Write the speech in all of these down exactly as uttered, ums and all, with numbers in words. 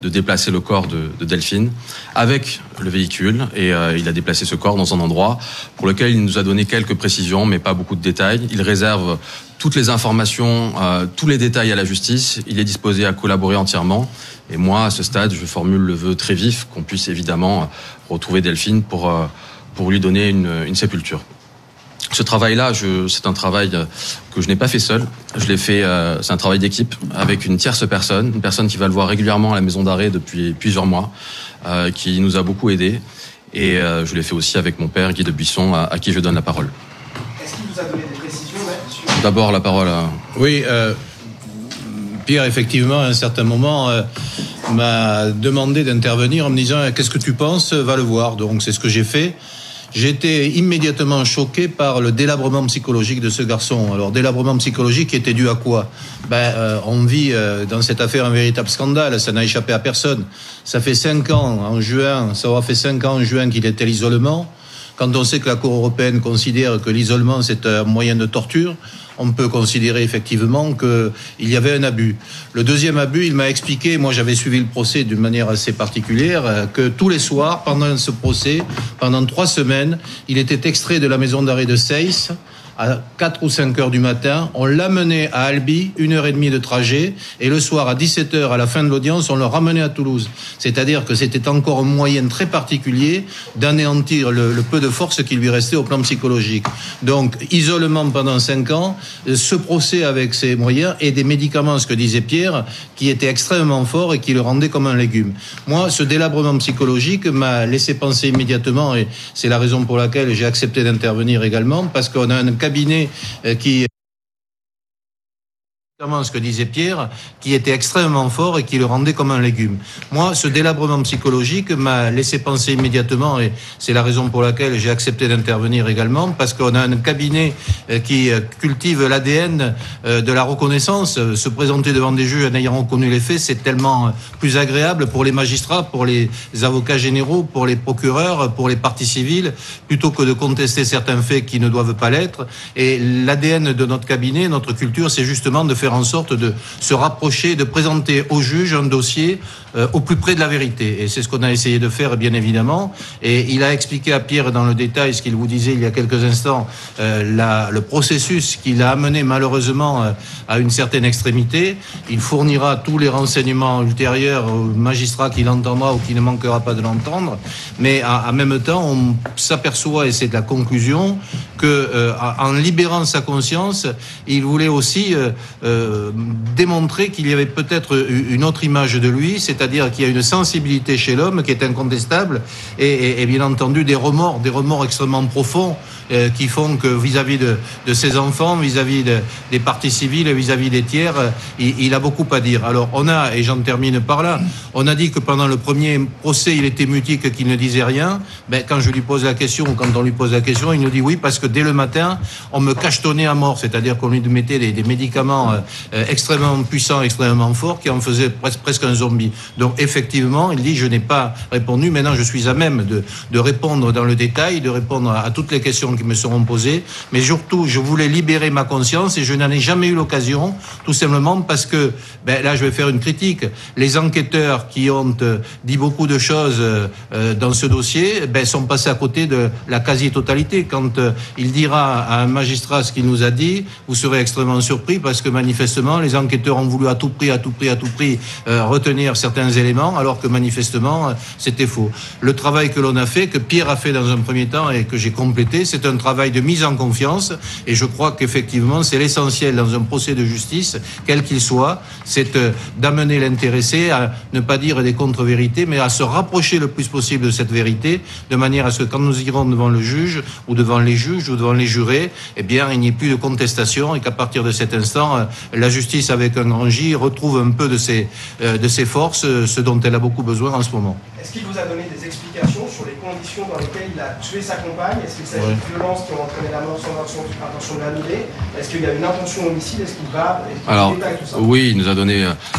de déplacer le corps de, de Delphine avec le véhicule et euh, il a déplacé ce corps dans un endroit pour lequel il nous a donné quelques précisions mais pas beaucoup de détails. Il réserve toutes les informations, euh, tous les détails à la justice. Il est disposé à collaborer entièrement et moi à ce stade je formule le vœu très vif qu'on puisse évidemment retrouver Delphine pour, euh, pour lui donner une, une sépulture. Ce travail-là, je, c'est un travail que je n'ai pas fait seul. Je l'ai fait, euh, c'est un travail d'équipe avec une tierce personne, une personne qui va le voir régulièrement à la maison d'arrêt depuis plusieurs mois, euh, qui nous a beaucoup aidés. Et euh, je l'ai fait aussi avec mon père, Guy de Buisson, à, à qui je donne la parole. Est-ce qu'il vous a donné des précisions là-dessus ? D'abord, la parole à... Oui, euh, Pierre, effectivement, à un certain moment, euh, m'a demandé d'intervenir en me disant « Qu'est-ce que tu penses ? Va le voir ». Donc, c'est ce que j'ai fait. J'ai été immédiatement choqué par le délabrement psychologique de ce garçon. Alors, délabrement psychologique qui était dû à quoi ? Ben, euh, on vit euh, dans cette affaire un véritable scandale. Ça n'a échappé à personne. Ça fait cinq ans, en juin, ça aura fait cinq ans en juin qu'il était à l'isolement. Quand on sait que la Cour européenne considère que l'isolement, c'est un moyen de torture, on peut considérer effectivement qu'il y avait un abus. Le deuxième abus, il m'a expliqué, moi j'avais suivi le procès d'une manière assez particulière, que tous les soirs, pendant ce procès, pendant trois semaines, il était extrait de la maison d'arrêt de Seyss à quatre ou cinq heures du matin, on l'amenait à Albi, une heure et demie de trajet, et le soir à dix-sept heures, à la fin de l'audience, on le ramenait à Toulouse. C'est-à-dire que c'était encore un moyen très particulier d'anéantir le, le peu de force qui lui restait au plan psychologique. Donc, isolement pendant cinq ans, ce procès avec ses moyens et des médicaments, ce que disait Pierre, qui étaient extrêmement forts et qui le rendaient comme un légume. Moi, ce délabrement psychologique m'a laissé penser immédiatement, et c'est la raison pour laquelle j'ai accepté d'intervenir également, parce qu'on a un cabinet qui, ce que disait Pierre, qui était extrêmement fort et qui le rendait comme un légume. Moi, ce délabrement psychologique m'a laissé penser immédiatement, et c'est la raison pour laquelle j'ai accepté d'intervenir également, parce qu'on a un cabinet qui cultive l'A D N de la reconnaissance. Se présenter devant des juges en ayant reconnu les faits, c'est tellement plus agréable pour les magistrats, pour les avocats généraux, pour les procureurs, pour les parties civiles, plutôt que de contester certains faits qui ne doivent pas l'être. Et l'A D N de notre cabinet, notre culture, c'est justement de faire en sorte de se rapprocher, de présenter au juge un dossier euh, au plus près de la vérité. Et c'est ce qu'on a essayé de faire, bien évidemment. Et il a expliqué à Pierre dans le détail ce qu'il vous disait il y a quelques instants, euh, la, le processus qu'il a amené malheureusement euh, à une certaine extrémité. Il fournira tous les renseignements ultérieurs au magistrat qui l'entendra ou qui ne manquera pas de l'entendre. Mais en, en même temps, on s'aperçoit, et c'est de la conclusion, que euh, en libérant sa conscience, il voulait aussi euh, euh, démontrer qu'il y avait peut-être une autre image de lui, c'est-à-dire qu'il y a une sensibilité chez l'homme qui est incontestable et, et, et bien entendu des remords, des remords extrêmement profonds euh, qui font que vis-à-vis de, de ses enfants, vis-à-vis de, des parties civiles, vis-à-vis des tiers, euh, il, il a beaucoup à dire. Alors on a, et j'en termine par là, on a dit que pendant le premier procès, il était mutique, qu'il ne disait rien. Ben, quand je lui pose la question, ou quand on lui pose la question, il nous dit oui, parce que dès le matin, on me cachetonnait à mort, c'est-à-dire qu'on lui mettait des, des médicaments euh, extrêmement puissants, extrêmement forts, qui en faisaient presque, presque un zombie. Donc effectivement, il dit, je n'ai pas répondu, maintenant je suis à même de, de répondre dans le détail, de répondre à, à toutes les questions qui me seront posées, mais surtout, je voulais libérer ma conscience et je n'en ai jamais eu l'occasion, tout simplement parce que, ben, là je vais faire une critique, les enquêteurs qui ont euh, dit beaucoup de choses euh, dans ce dossier, ben, sont passés à côté de la quasi-totalité. Quand euh, il dira à un magistrat ce qu'il nous a dit, vous serez extrêmement surpris parce que manifestement, les enquêteurs ont voulu à tout prix, à tout prix, à tout prix euh, retenir certains éléments, alors que manifestement, euh, c'était faux. Le travail que l'on a fait, que Pierre a fait dans un premier temps et que j'ai complété, c'est un travail de mise en confiance et je crois qu'effectivement, c'est l'essentiel dans un procès de justice, quel qu'il soit, c'est euh, d'amener l'intéressé à ne pas dire des contre-vérités, mais à se rapprocher le plus possible de cette vérité, de manière à ce que quand nous irons devant le juge, ou devant les juges, ou devant les jurés, eh bien, il n'y ait plus de contestation et qu'à partir de cet instant, euh, la justice avec un grand J retrouve un peu de ses, euh, de ses forces, euh, ce dont elle a beaucoup besoin en ce moment. Est-ce qu'il vous a donné des explications sur les conditions dans lesquelles il a tué sa compagne? Est-ce qu'il s'agit ouais. de violences qui ont entraîné la mort sans intention de l'annuler? Est-ce qu'il y a une intention homicide? Est-ce qu'il va est-ce qu'il Alors, détaille tout ça? oui, il nous a donné... Euh...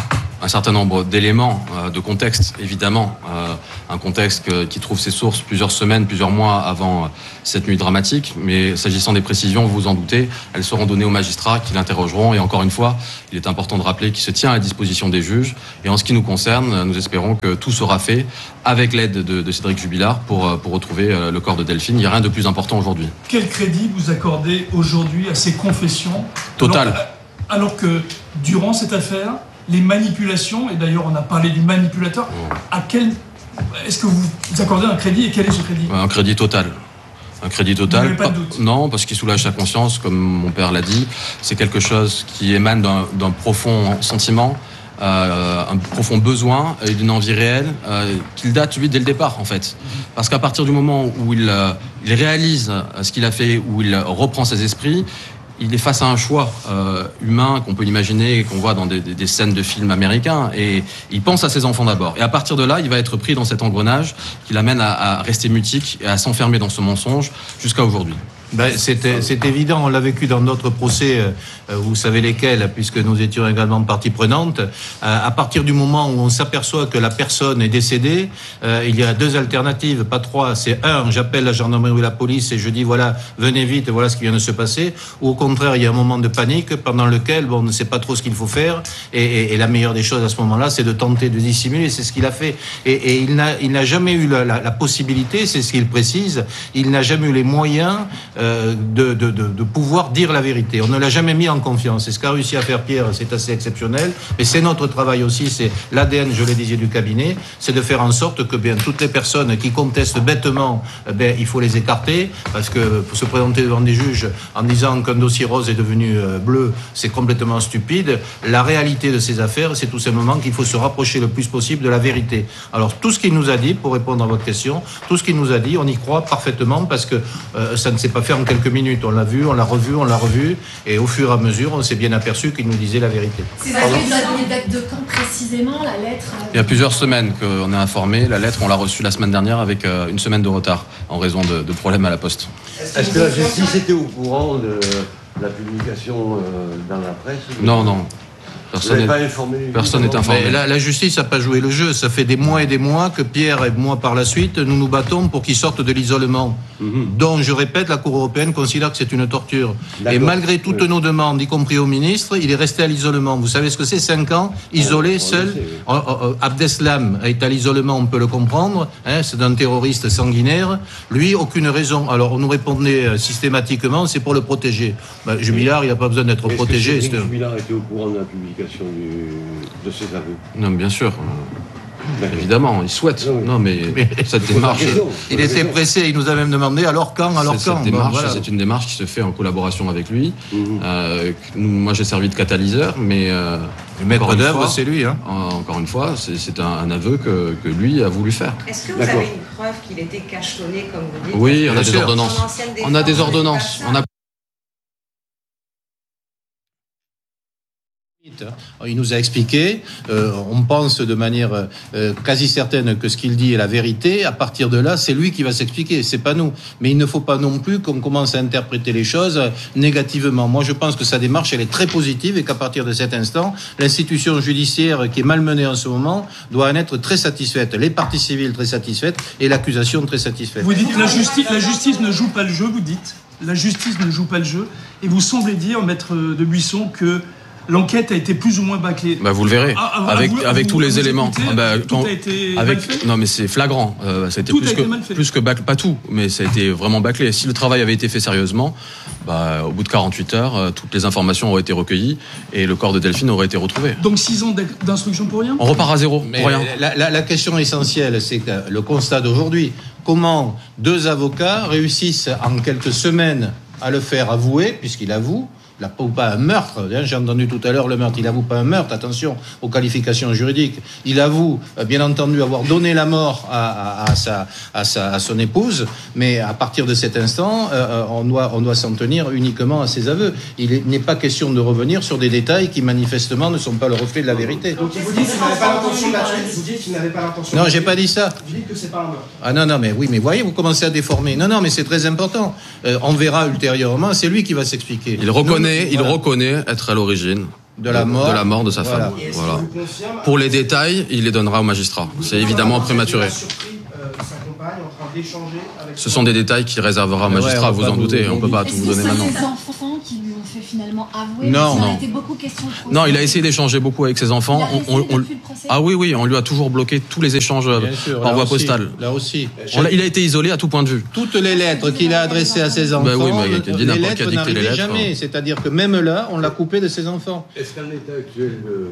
un certain nombre d'éléments euh, de contexte, évidemment, euh, un contexte que, qui trouve ses sources plusieurs semaines, plusieurs mois avant euh, cette nuit dramatique. Mais s'agissant des précisions, vous vous en doutez, elles seront données aux magistrats qui l'interrogeront. Et encore une fois, il est important de rappeler qu'il se tient à la disposition des juges. Et en ce qui nous concerne, nous espérons que tout sera fait avec l'aide de, de Cédric Jubilard pour, pour retrouver le corps de Delphine. Il n'y a rien de plus important aujourd'hui. Quel crédit vous accordez aujourd'hui à ces confessions ? Total. Alors, alors que durant cette affaire, les manipulations, et d'ailleurs on a parlé du manipulateur, à quel est-ce que vous accordez un crédit et quel est ce crédit ? Un crédit total. Un crédit total. Vous n'avez pas de doute ? Non, parce qu'il soulage sa conscience, comme mon père l'a dit. C'est quelque chose qui émane d'un, d'un profond sentiment, euh, un profond besoin et d'une envie réelle euh, qu'il date, lui, dès le départ, en fait. Parce qu'à partir du moment où il, euh, il réalise ce qu'il a fait, où il reprend ses esprits, il est face à un choix euh, humain qu'on peut imaginer et qu'on voit dans des, des, des scènes de films américains, et il pense à ses enfants d'abord. Et à partir de là, il va être pris dans cet engrenage qui l'amène à, à rester mutique et à s'enfermer dans ce mensonge jusqu'à aujourd'hui. Ben, c'est, c'est évident, on l'a vécu dans d'autres procès, euh, vous savez lesquels, puisque nous étions également partie prenante. Euh, à partir du moment où on s'aperçoit que la personne est décédée, euh, il y a deux alternatives, pas trois. C'est un, j'appelle la gendarmerie ou la police et je dis voilà, venez vite, voilà ce qui vient de se passer. Ou au contraire, il y a un moment de panique pendant lequel bon, on ne sait pas trop ce qu'il faut faire. Et, et, et la meilleure des choses à ce moment-là, c'est de tenter de dissimuler. C'est ce qu'il a fait. Et, et il, n'a, il n'a jamais eu la, la, la possibilité, c'est ce qu'il précise, il n'a jamais eu les moyens euh, de, de, de, de pouvoir dire la vérité. On ne l'a jamais mis en confiance. Et ce qu'a réussi à faire Pierre, c'est assez exceptionnel. Mais c'est notre travail aussi, c'est l'A D N, je le disais, du cabinet, c'est de faire en sorte que bien toutes les personnes qui contestent bêtement, ben, il faut les écarter, parce que pour se présenter devant des juges en disant qu'un dossier rose est devenu bleu, c'est complètement stupide. La réalité de ces affaires, c'est tout simplement qu'il faut se rapprocher le plus possible de la vérité. Alors tout ce qu'il nous a dit, pour répondre à votre question, tout ce qu'il nous a dit, on y croit parfaitement, parce que euh, ça ne s'est pas fait en quelques minutes. On l'a vu, on l'a revu, on l'a revu, et au fur et à mesure, on s'est bien aperçu qu'il nous disait la vérité. C'est parce que vous avez une date de quand précisément, la lettre euh... Il y a plusieurs semaines qu'on est informé. La lettre, on l'a reçue la semaine dernière avec euh, une semaine de retard en raison de, de problèmes à la poste. Est-ce que la justice était au courant de la publication euh, dans la presse ? Non, non. Personne n'est pas informé. Personne n'est informé. La, la justice n'a pas joué le jeu. Ça fait des mois et des mois que Pierre et moi, par la suite, nous nous battons pour qu'il sorte de l'isolement. Mm-hmm. Dont, je répète, la Cour européenne considère que c'est une torture. D'accord. Et malgré toutes oui. nos demandes, y compris au ministre, il est resté à l'isolement. Vous savez ce que c'est ? Cinq ans, isolé, oh, seul. Oh, oh, oh, Abdeslam est à l'isolement, on peut le comprendre. Hein, c'est un terroriste sanguinaire. Lui, aucune raison. Alors, on nous répondait systématiquement, c'est pour le protéger. Ben, Jubilard, il n'a pas besoin d'être Est-ce protégé. Que Jubilard était au courant de la publication Du, de ses aveux. Non, bien sûr. D'accord. Évidemment, il souhaite. Non, non mais, mais cette démarche. Il était pressé, il nous a même demandé alors quand, alors c'est, quand. Cette démarche, bon, voilà. C'est une démarche qui se fait en collaboration avec lui. Mmh. Euh, nous, moi, j'ai servi de catalyseur, mais. Euh, Le maître d'œuvre, c'est lui. Hein. Encore une fois, c'est, c'est un, un aveu que, que lui a voulu faire. Est-ce que vous D'accord. avez une preuve qu'il était cachetonné, comme vous dites ? Oui, on a des ordonnances. On a des ordonnances. On a Il nous a expliqué, euh, on pense de manière euh, quasi certaine que ce qu'il dit est la vérité. À partir de là, c'est lui qui va s'expliquer, c'est pas nous. Mais il ne faut pas non plus qu'on commence à interpréter les choses négativement. Moi, je pense que sa démarche, elle est très positive et qu'à partir de cet instant, l'institution judiciaire qui est malmenée en ce moment doit en être très satisfaite. Les parties civiles très satisfaites et l'accusation très satisfaite. Vous dites la justice, la justice ne joue pas le jeu, vous dites. La justice ne joue pas le jeu. Et vous semblez dire, maître de Buisson, que l'enquête a été plus ou moins bâclée. Bah vous le verrez, ah, ah, avec, vous, avec vous, tous vous les éléments. Écoutez, bah, tout quand, a été avec, mal fait. Non mais c'est flagrant. Euh, ça a été tout plus a que, été mal fait. Plus que bâclé, pas tout, mais ça a été vraiment bâclé. Si le travail avait été fait sérieusement, bah, au bout de quarante-huit heures, euh, toutes les informations auraient été recueillies et le corps de Delphine aurait été retrouvé. Donc six ans d'instruction pour rien ? On repart à zéro, mais pour rien. La, la, la question essentielle, c'est que le constat d'aujourd'hui, comment deux avocats réussissent en quelques semaines à le faire avouer, puisqu'il avoue, il n'avoue pas un meurtre, j'ai entendu tout à l'heure le meurtre, il n'avoue pas un meurtre, attention aux qualifications juridiques, il avoue bien entendu avoir donné la mort à, à, à, sa, à, sa, à son épouse, mais à partir de cet instant, euh, on doit, on doit s'en tenir uniquement à ses aveux. Il n'est pas question de revenir sur des détails qui manifestement ne sont pas le reflet de la vérité. Donc vous dites qu'il n'avait pas l'intention de la tuer, vous dites qu'il n'avait pas l'intention. Non, j'ai pas dit ça. Vous dites que c'est pas un meurtre. Ah non, non, mais oui, mais voyez, vous commencez à déformer. Non, non, mais c'est très important. Euh, on verra ultérieurement, c'est lui qui va s'expliquer. Il reconnaît Nous, Il voilà. reconnaît être à l'origine de la mort, de, la mort de sa voilà. femme. Et est-ce Voilà. qu'il vous confirme, Pour les détails, il les donnera au magistrat. C'est évidemment prématuré. Il a surpris euh, sa compagne en train d'échanger avec. Ce sont des détails qu'il réservera au magistrat, Ouais, on vous va en vous- doutez. On ne peut pas tout Est-ce vous que donner c'est maintenant. ses enfants qui lui ont fait finalement avouer? Non, Parce qu'il non. a été beaucoup question de procès. Non, il a essayé d'échanger beaucoup avec ses enfants. Il a On- on- essayé on- depuis le procès. Ah oui, oui, on lui a toujours bloqué tous les échanges euh, Bien sûr, par là voie aussi, postale. Là aussi. On l'a- il a été isolé à tout point de vue. Toutes les lettres qu'il a adressées à ses enfants, Ben oui, mais il y a les n'importe qui a lettres dicté les n'arrivaient lettres. jamais. C'est-à-dire que même là, on l'a coupé de ses enfants. Est-ce qu'en l'état actuel de,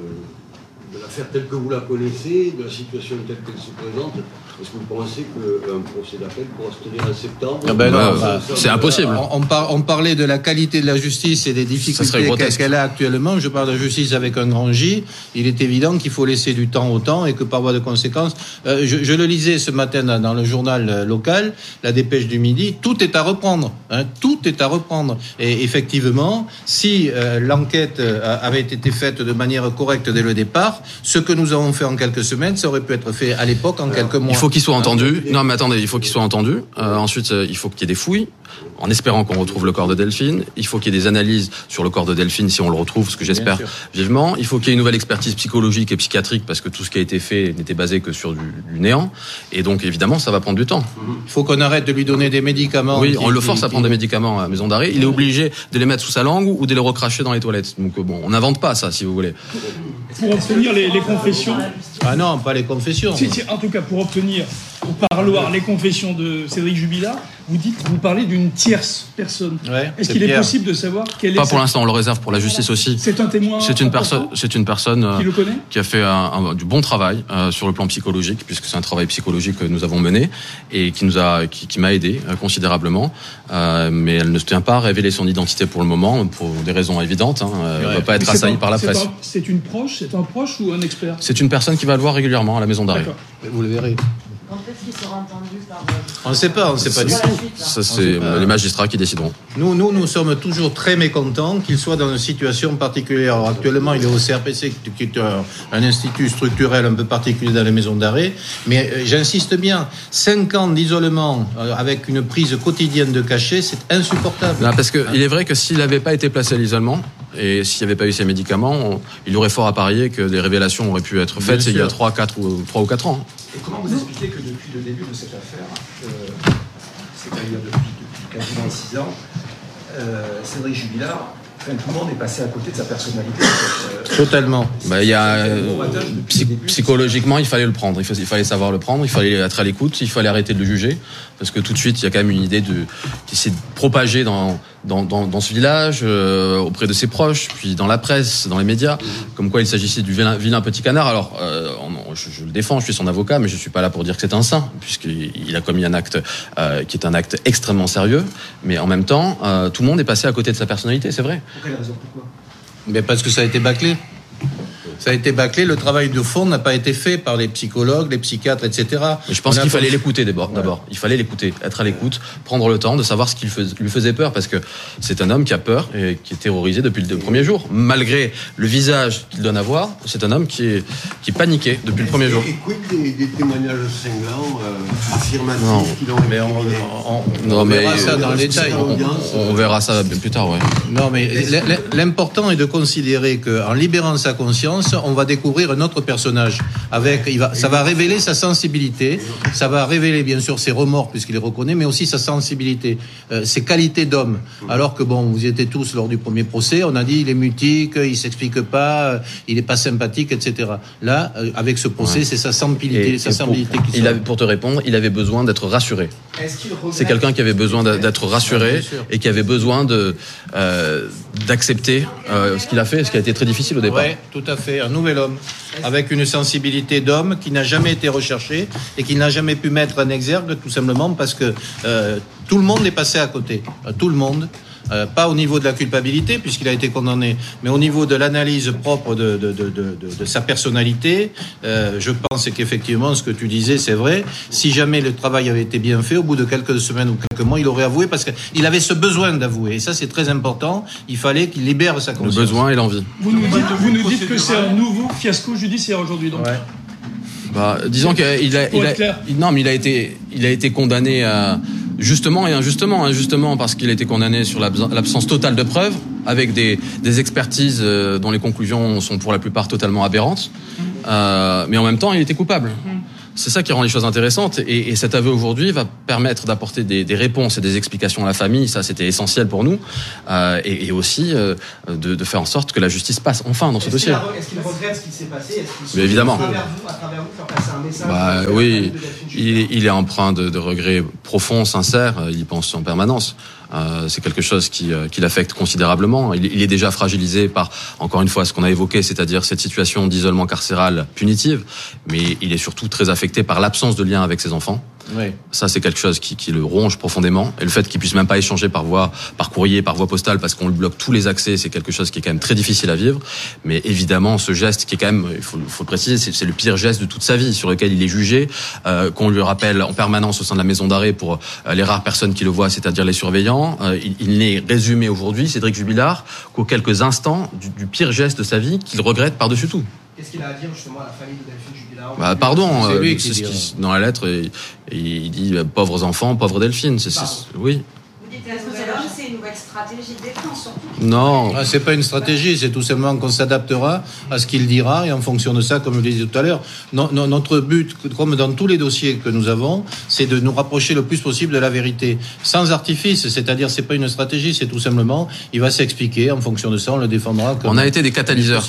de l'affaire telle que vous la connaissez, de la situation telle qu'elle se présente, est-ce que vous pensez qu'un procès d'appel pourra se tenir en septembre? Ah ben non, Bah, bah, c'est impossible. On, on par- on parlait de la qualité de la justice et des serait difficultés grotesque. qu'elle a actuellement. Je parle de justice avec un grand J. Il est évident qu'il faut laisser du temps au temps et que par voie de conséquence, euh, je, je le lisais ce matin dans, dans le journal euh, local, la Dépêche du Midi, tout est à reprendre. Hein, tout est à reprendre. Et effectivement, si euh, l'enquête euh, avait été faite de manière correcte dès le départ, ce que nous avons fait en quelques semaines, ça aurait pu être fait à l'époque en quelques mois. Il faut qu'il soit entendu. Non, mais attendez, il faut qu'il soit entendu. Euh, ensuite, euh, il faut qu'il y ait des fouilles, en espérant qu'on retrouve le corps de Delphine. Il faut qu'il y ait des analyses sur le corps de Delphine, si on le retrouve, ce que j'espère sûr. vivement. Il faut qu'il y ait une nouvelle expertise psychologique et psychiatrique, parce que tout ce qui a été fait n'était basé que sur du, du néant. Et donc, évidemment, ça va prendre du temps. Il faut qu'on arrête de lui donner des médicaments. Oui, qui- on le qui- force à qui- prendre des médicaments à la maison d'arrêt. Il est obligé de les mettre sous sa langue ou de les recracher dans les toilettes. Donc, euh, bon, on n'invente pas ça, si vous voulez. Pour obtenir les, les confessions, Ah non, pas les confessions. si, si, en tout cas pour obtenir au parloir les confessions de Cédric Jubilard, vous dites, vous parlez d'une tierce personne. Ouais, Est-ce c'est qu'il est Pierre. possible de savoir quelle Pas est pour cette- l'instant, on le réserve pour la justice aussi. C'est un témoin. C'est une important personne, c'est une personne euh, qui le connaît. qui a fait un, un- du bon travail euh, sur le plan psychologique, puisque c'est un travail psychologique que nous avons mené et qui nous a, qui, qui m'a aidé euh, considérablement. Euh, mais elle ne se tient pas à révéler son identité pour le moment, pour des raisons évidentes. Hein. Elle Ouais. ne va pas être Mais c'est assaillie un- par la c'est presse. un- C'est une proche, c'est un proche ou un expert? C'est une personne qui va le voir régulièrement à la maison d'arrêt. D'accord. Vous le verrez. Quand est-ce qu'il sera entendu par... On ne sait pas, on ne sait pas du Pour tout. la suite, là. Ça, On c'est sait pas. les magistrats qui décideront. Nous, nous, nous sommes toujours très mécontents qu'il soit dans une situation particulière. Alors, actuellement, il est au C R P C, qui est un, un institut structurel un peu particulier dans les maisons d'arrêt. Mais euh, j'insiste bien, cinq ans d'isolement euh, avec une prise quotidienne de cachet, c'est insupportable. Non, parce que il est vrai que s'il n'avait pas été placé à l'isolement et s'il n'y avait pas eu ces médicaments, on- il aurait fort à parier que des révélations auraient pu être Bien faites il y a sûr. trois, quatre ou trois ou quatre ans. Et comment vous expliquez que depuis le début de cette affaire, euh, c'est-à-dire depuis, depuis quasiment six ans, euh, Cédric Jubilard, enfin, tout le monde est passé à côté de sa personnalité. Euh, Totalement. Bah, il y a, euh, psy- psychologiquement, il fallait le prendre. Il, faut- il fallait savoir le prendre. Il fallait être à l'écoute. Il fallait arrêter de le juger. Parce que tout de suite, il y a quand même une idée de, qui s'est propagée dans, dans, dans, dans ce village, euh, auprès de ses proches, puis dans la presse, dans les médias, comme quoi il s'agissait du vilain, vilain petit canard. Alors, euh, on- je, je le défends, je suis son avocat, mais je suis pas là pour dire que c'est un saint, puisqu'il il a commis un acte euh, qui est un acte extrêmement sérieux. Mais en même temps, euh, tout le monde est passé à côté de sa personnalité, c'est vrai. pour quelle raison? Pourquoi? Mais parce que ça a été bâclé. Ça a été bâclé. Le travail de fond n'a pas été fait par les psychologues, les psychiatres, et cetera. Mais je pense On a qu'il fallait pas- l'écouter d'abord. D'abord, il fallait l'écouter, être à l'écoute, prendre le temps de savoir ce qui lui fais- lui faisait peur, parce que c'est un homme qui a peur et qui est terrorisé depuis le premier jour. Malgré le visage qu'il donne à voir, c'est un homme qui est qui paniquait depuis le premier jour. Et quid des, des témoignages cinglants, euh, affirmatifs, Non. qui l'ont Mais on, incriminé? on- Non, on mais verra ça dans le détail. on, on verra ça bien plus tard, ouais. Non, mais l- l- l'important est de considérer qu'en libérant sa conscience, on va découvrir un autre personnage. Avec, il va, ça va révéler sa sensibilité, ça va révéler bien sûr ses remords puisqu'il les reconnaît, mais aussi sa sensibilité, euh, ses qualités d'homme. Alors que bon, vous y étiez tous lors du premier procès, on a dit il est mutique, il s'explique pas, euh, il est pas sympathique, et cetera. Là, euh, avec ce procès, Ouais. c'est sa sensibilité, Et, sa et pour, sensibilité qui il sort. avait, pour te répondre, il avait besoin d'être rassuré. Est-ce qu'il regrette- C'est quelqu'un qui avait besoin d'a- d'être rassuré Bien sûr. et qui avait besoin de euh, d'accepter euh, ce qu'il a fait, ce qui a été très difficile au départ. Oui, tout à fait. Un nouvel homme, avec une sensibilité d'homme qui n'a jamais été recherchée et qui n'a jamais pu mettre en exergue, tout simplement parce que euh, tout le monde est passé à côté. Euh, Tout le monde. Euh, pas au niveau de la culpabilité, puisqu'il a été condamné, mais au niveau de l'analyse propre de, de, de, de, de, de sa personnalité. Euh, je pense qu'effectivement, ce que tu disais, c'est vrai. Si jamais le travail avait été bien fait, au bout de quelques semaines ou quelques mois, il aurait avoué, parce qu'il avait ce besoin d'avouer. Et ça, c'est très important. Il fallait qu'il libère sa Le conscience. besoin et l'envie. Vous nous dites, vous nous dites que c'est un nouveau fiasco judiciaire aujourd'hui. Donc. Ouais. Bah, disons qu'il a, il a, Pour il a- être clair. il- non, mais il a été, il a été condamné à, justement et injustement, injustement parce qu'il a été condamné sur l'abs- l'absence totale de preuves. avec des, des expertises euh, dont les conclusions sont pour la plupart totalement aberrantes, euh, mais en même temps, il était coupable. C'est ça qui rend les choses intéressantes, et, et cet aveu aujourd'hui va permettre d'apporter des, des réponses et des explications à la famille. Ça, c'était essentiel pour nous, euh, et, et aussi euh, de, de faire en sorte que la justice passe enfin dans ce est-ce dossier. Qu'il a, est-ce qu'il regrette ce qui s'est passé? Est-ce qu'il Mais évidemment. À travers vous, à travers vous, faire passer un message? Bah, oui, il, il est empreint de, de regrets profonds, sincères. Il y pense en permanence. Euh, c'est quelque chose qui, euh, qui l'affecte considérablement. Il, il est déjà fragilisé par, encore une fois, ce qu'on a évoqué, c'est-à-dire cette situation d'isolement carcéral punitive, mais il est surtout très affecté par l'absence de lien avec ses enfants. Oui. Ça, c'est quelque chose qui, qui le ronge profondément. Et le fait qu'il puisse même pas échanger par voie, par courrier, par voie postale, parce qu'on lui bloque tous les accès, c'est quelque chose qui est quand même très difficile à vivre. Mais évidemment, ce geste qui est quand même, il faut, faut le préciser, c'est, c'est le pire geste de toute sa vie, sur lequel il est jugé, euh, qu'on lui rappelle en permanence au sein de la maison d'arrêt pour euh, les rares personnes qui le voient, c'est-à-dire les surveillants. Euh, il, il n'est résumé aujourd'hui, Cédric Jubilard, qu'aux quelques instants du, du pire geste de sa vie qu'il regrette par-dessus tout. Qu'est-ce qu'il a à dire justement à la famille de Delphine Jubilard? Bah, pardon, c'est euh, lui qui c'est ce dit, qui, dans la lettre, il, il dit euh, pauvres enfants, pauvres Delphine. C'est, c'est, oui. Vous dites est-ce que c'est une nouvelle stratégie de défense surtout? Non. Ah, c'est pas une stratégie, c'est tout simplement qu'on s'adaptera à ce qu'il dira, et en fonction de ça, comme je le disais tout à l'heure, no, no, notre but, comme dans tous les dossiers que nous avons, c'est de nous rapprocher le plus possible de la vérité, sans artifice. C'est-à-dire, c'est pas une stratégie, c'est tout simplement, il va s'expliquer, en fonction de ça, on le défendra. Comme on a été des catalyseurs.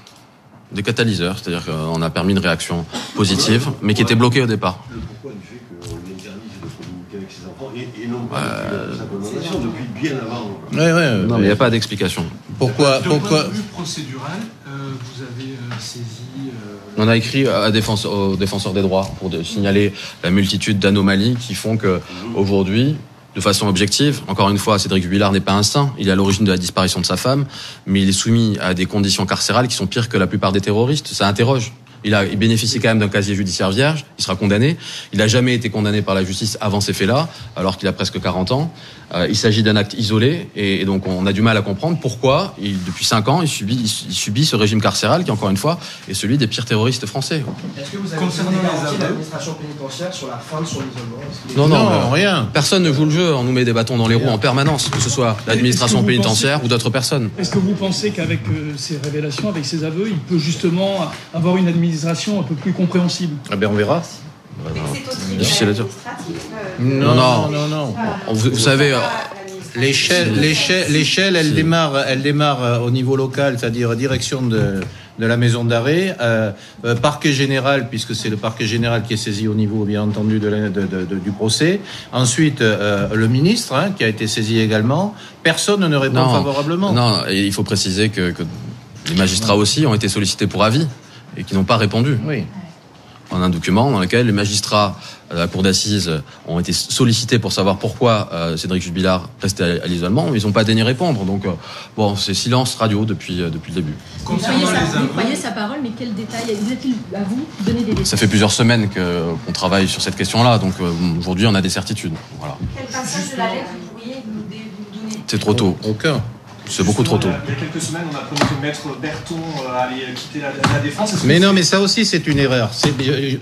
Des catalyseurs, c'est-à-dire qu'on a permis une réaction positive, mais qui était bloquée au départ. Le pourquoi du fait qu'on interdise de communiquer avec ses enfants et, et non pas euh... depuis la condamnation, depuis bien avant. Oui, oui. Non, mais il n'y a pas d'explication. Pourquoi, De pourquoi point de vue procédural, euh, vous avez euh, saisi... Euh... On a écrit à défense, aux défenseurs des droits pour de, signaler la multitude d'anomalies qui font que aujourd'hui, de façon objective, encore une fois, Cédric Jubilard n'est pas un saint, il est à l'origine de la disparition de sa femme, mais il est soumis à des conditions carcérales qui sont pires que la plupart des terroristes. Ça interroge. Il, a, il bénéficie quand même d'un casier judiciaire vierge, il sera condamné. Il n'a jamais été condamné par la justice avant ces faits-là, alors qu'il a presque quarante ans. Euh, il s'agit d'un acte isolé, et, et donc on a du mal à comprendre pourquoi, il, depuis cinq ans, il subit, il, il subit ce régime carcéral qui, encore une fois, est celui des pires terroristes français. Est-ce que vous avez concernant des garanties de l'administration pénitentiaire sur la fin de son isolement? Non, non, non, euh, rien. Personne ne joue le jeu, on nous met des bâtons dans les roues en permanence, que ce soit l'administration Est-ce que vous pénitentiaire pensez... ou d'autres personnes. Est-ce que vous pensez qu'avec euh, ces révélations, avec ces aveux, il peut justement avoir une administration un peu plus compréhensible? Ah ben on verra. Mais c'est aussi difficile à dire. administratif. Non, non, non, non. Vous, vous savez, euh, L'échelle, l'échelle, l'échelle, elle démarre, elle démarre au niveau local, c'est-à-dire direction de, de la maison d'arrêt, euh, euh, parquet général, puisque c'est le parquet général qui est saisi au niveau, bien entendu, de la, de, de, de, du procès. Ensuite, euh, le ministre, hein, qui a été saisi également. Personne ne répond non, favorablement. Non, et il faut préciser que, que les magistrats aussi ont été sollicités pour avis et qui n'ont pas répondu. Oui. En un document dans lequel les magistrats de la cour d'assises ont été sollicités pour savoir pourquoi euh, Cédric Jubilard restait à, à l'isolement. Ils n'ont pas daigné répondre. Donc, euh, bon, c'est silence radio depuis, euh, depuis le début. Vous croyez, sa, vous croyez sa parole, mais quel détail a-t-il à vous donner des détails? Ça fait plusieurs semaines que, qu'on travaille sur cette question-là. Donc, euh, aujourd'hui, on a des certitudes. Voilà. Quel passage de la lettre vous pourriez nous donner? C'est trop tôt. Aucun. C'est beaucoup trop tôt. Il y a quelques semaines, on a promis que Maître Berton allait quitter la, la défense. Est-ce Mais que non, c'est... mais ça aussi, c'est une erreur. C'est,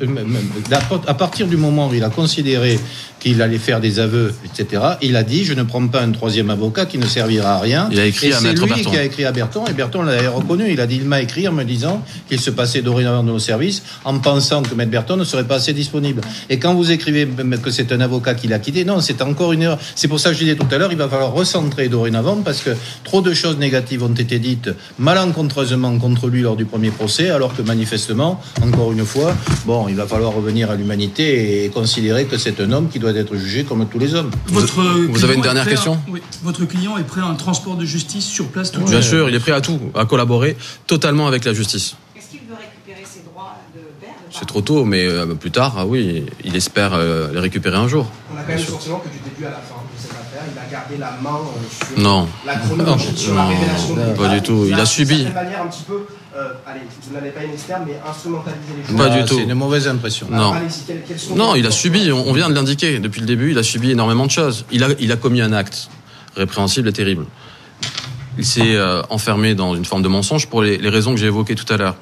à partir du moment où il a considéré qu'il allait faire des aveux, et cetera, il a dit, je ne prends pas un troisième avocat qui ne servira à rien. Il a écrit et à c'est Maître lui Berton. qui a écrit à Berton, et Berton l'a reconnu. Il a dit, il m'a écrit en me disant qu'il se passait dorénavant de nos services, en pensant que Maître Berton ne serait pas assez disponible. Et quand vous écrivez que c'est un avocat qui l'a quitté, non, c'est encore une erreur. C'est pour ça que je disais tout à l'heure, il va falloir recentrer dorénavant, parce que trop de choses négatives ont été dites malencontreusement contre lui lors du premier procès, alors que manifestement, encore une fois, bon, il va falloir revenir à l'humanité et considérer que c'est un homme qui doit être jugé comme tous les hommes. Votre Vous avez une client dernière est prêt à- question ? Oui. Votre client est prêt à un transport de justice sur place tout de Bien suite. sûr, il est prêt à tout, à collaborer totalement avec la justice. Est-ce qu'il veut récupérer ses droits de père? C'est trop tôt, mais euh, plus tard, ah oui, il espère euh, les récupérer un jour. On a quand même le sentiment que du début à la fin de cette affaire, il a gardé la main euh, sur Non. la chronologie, Non. sur la Non, révélation non, des pas faits. du tout. Il a subi. De certaine manière, un petit peu, euh, allez, vous n'allez pas une externe, mais instrumentaliser les choses. Pas du Ah, tout. C'est une mauvaise impression. Non. Alors, allez-y, quelles- quelles sont Non, les- il a subi, on on vient de l'indiquer depuis le début, il a subi énormément de choses. Il a, il a commis un acte répréhensible et terrible. Il s'est euh, enfermé dans une forme de mensonge pour les, les raisons que j'ai évoquées tout à l'heure.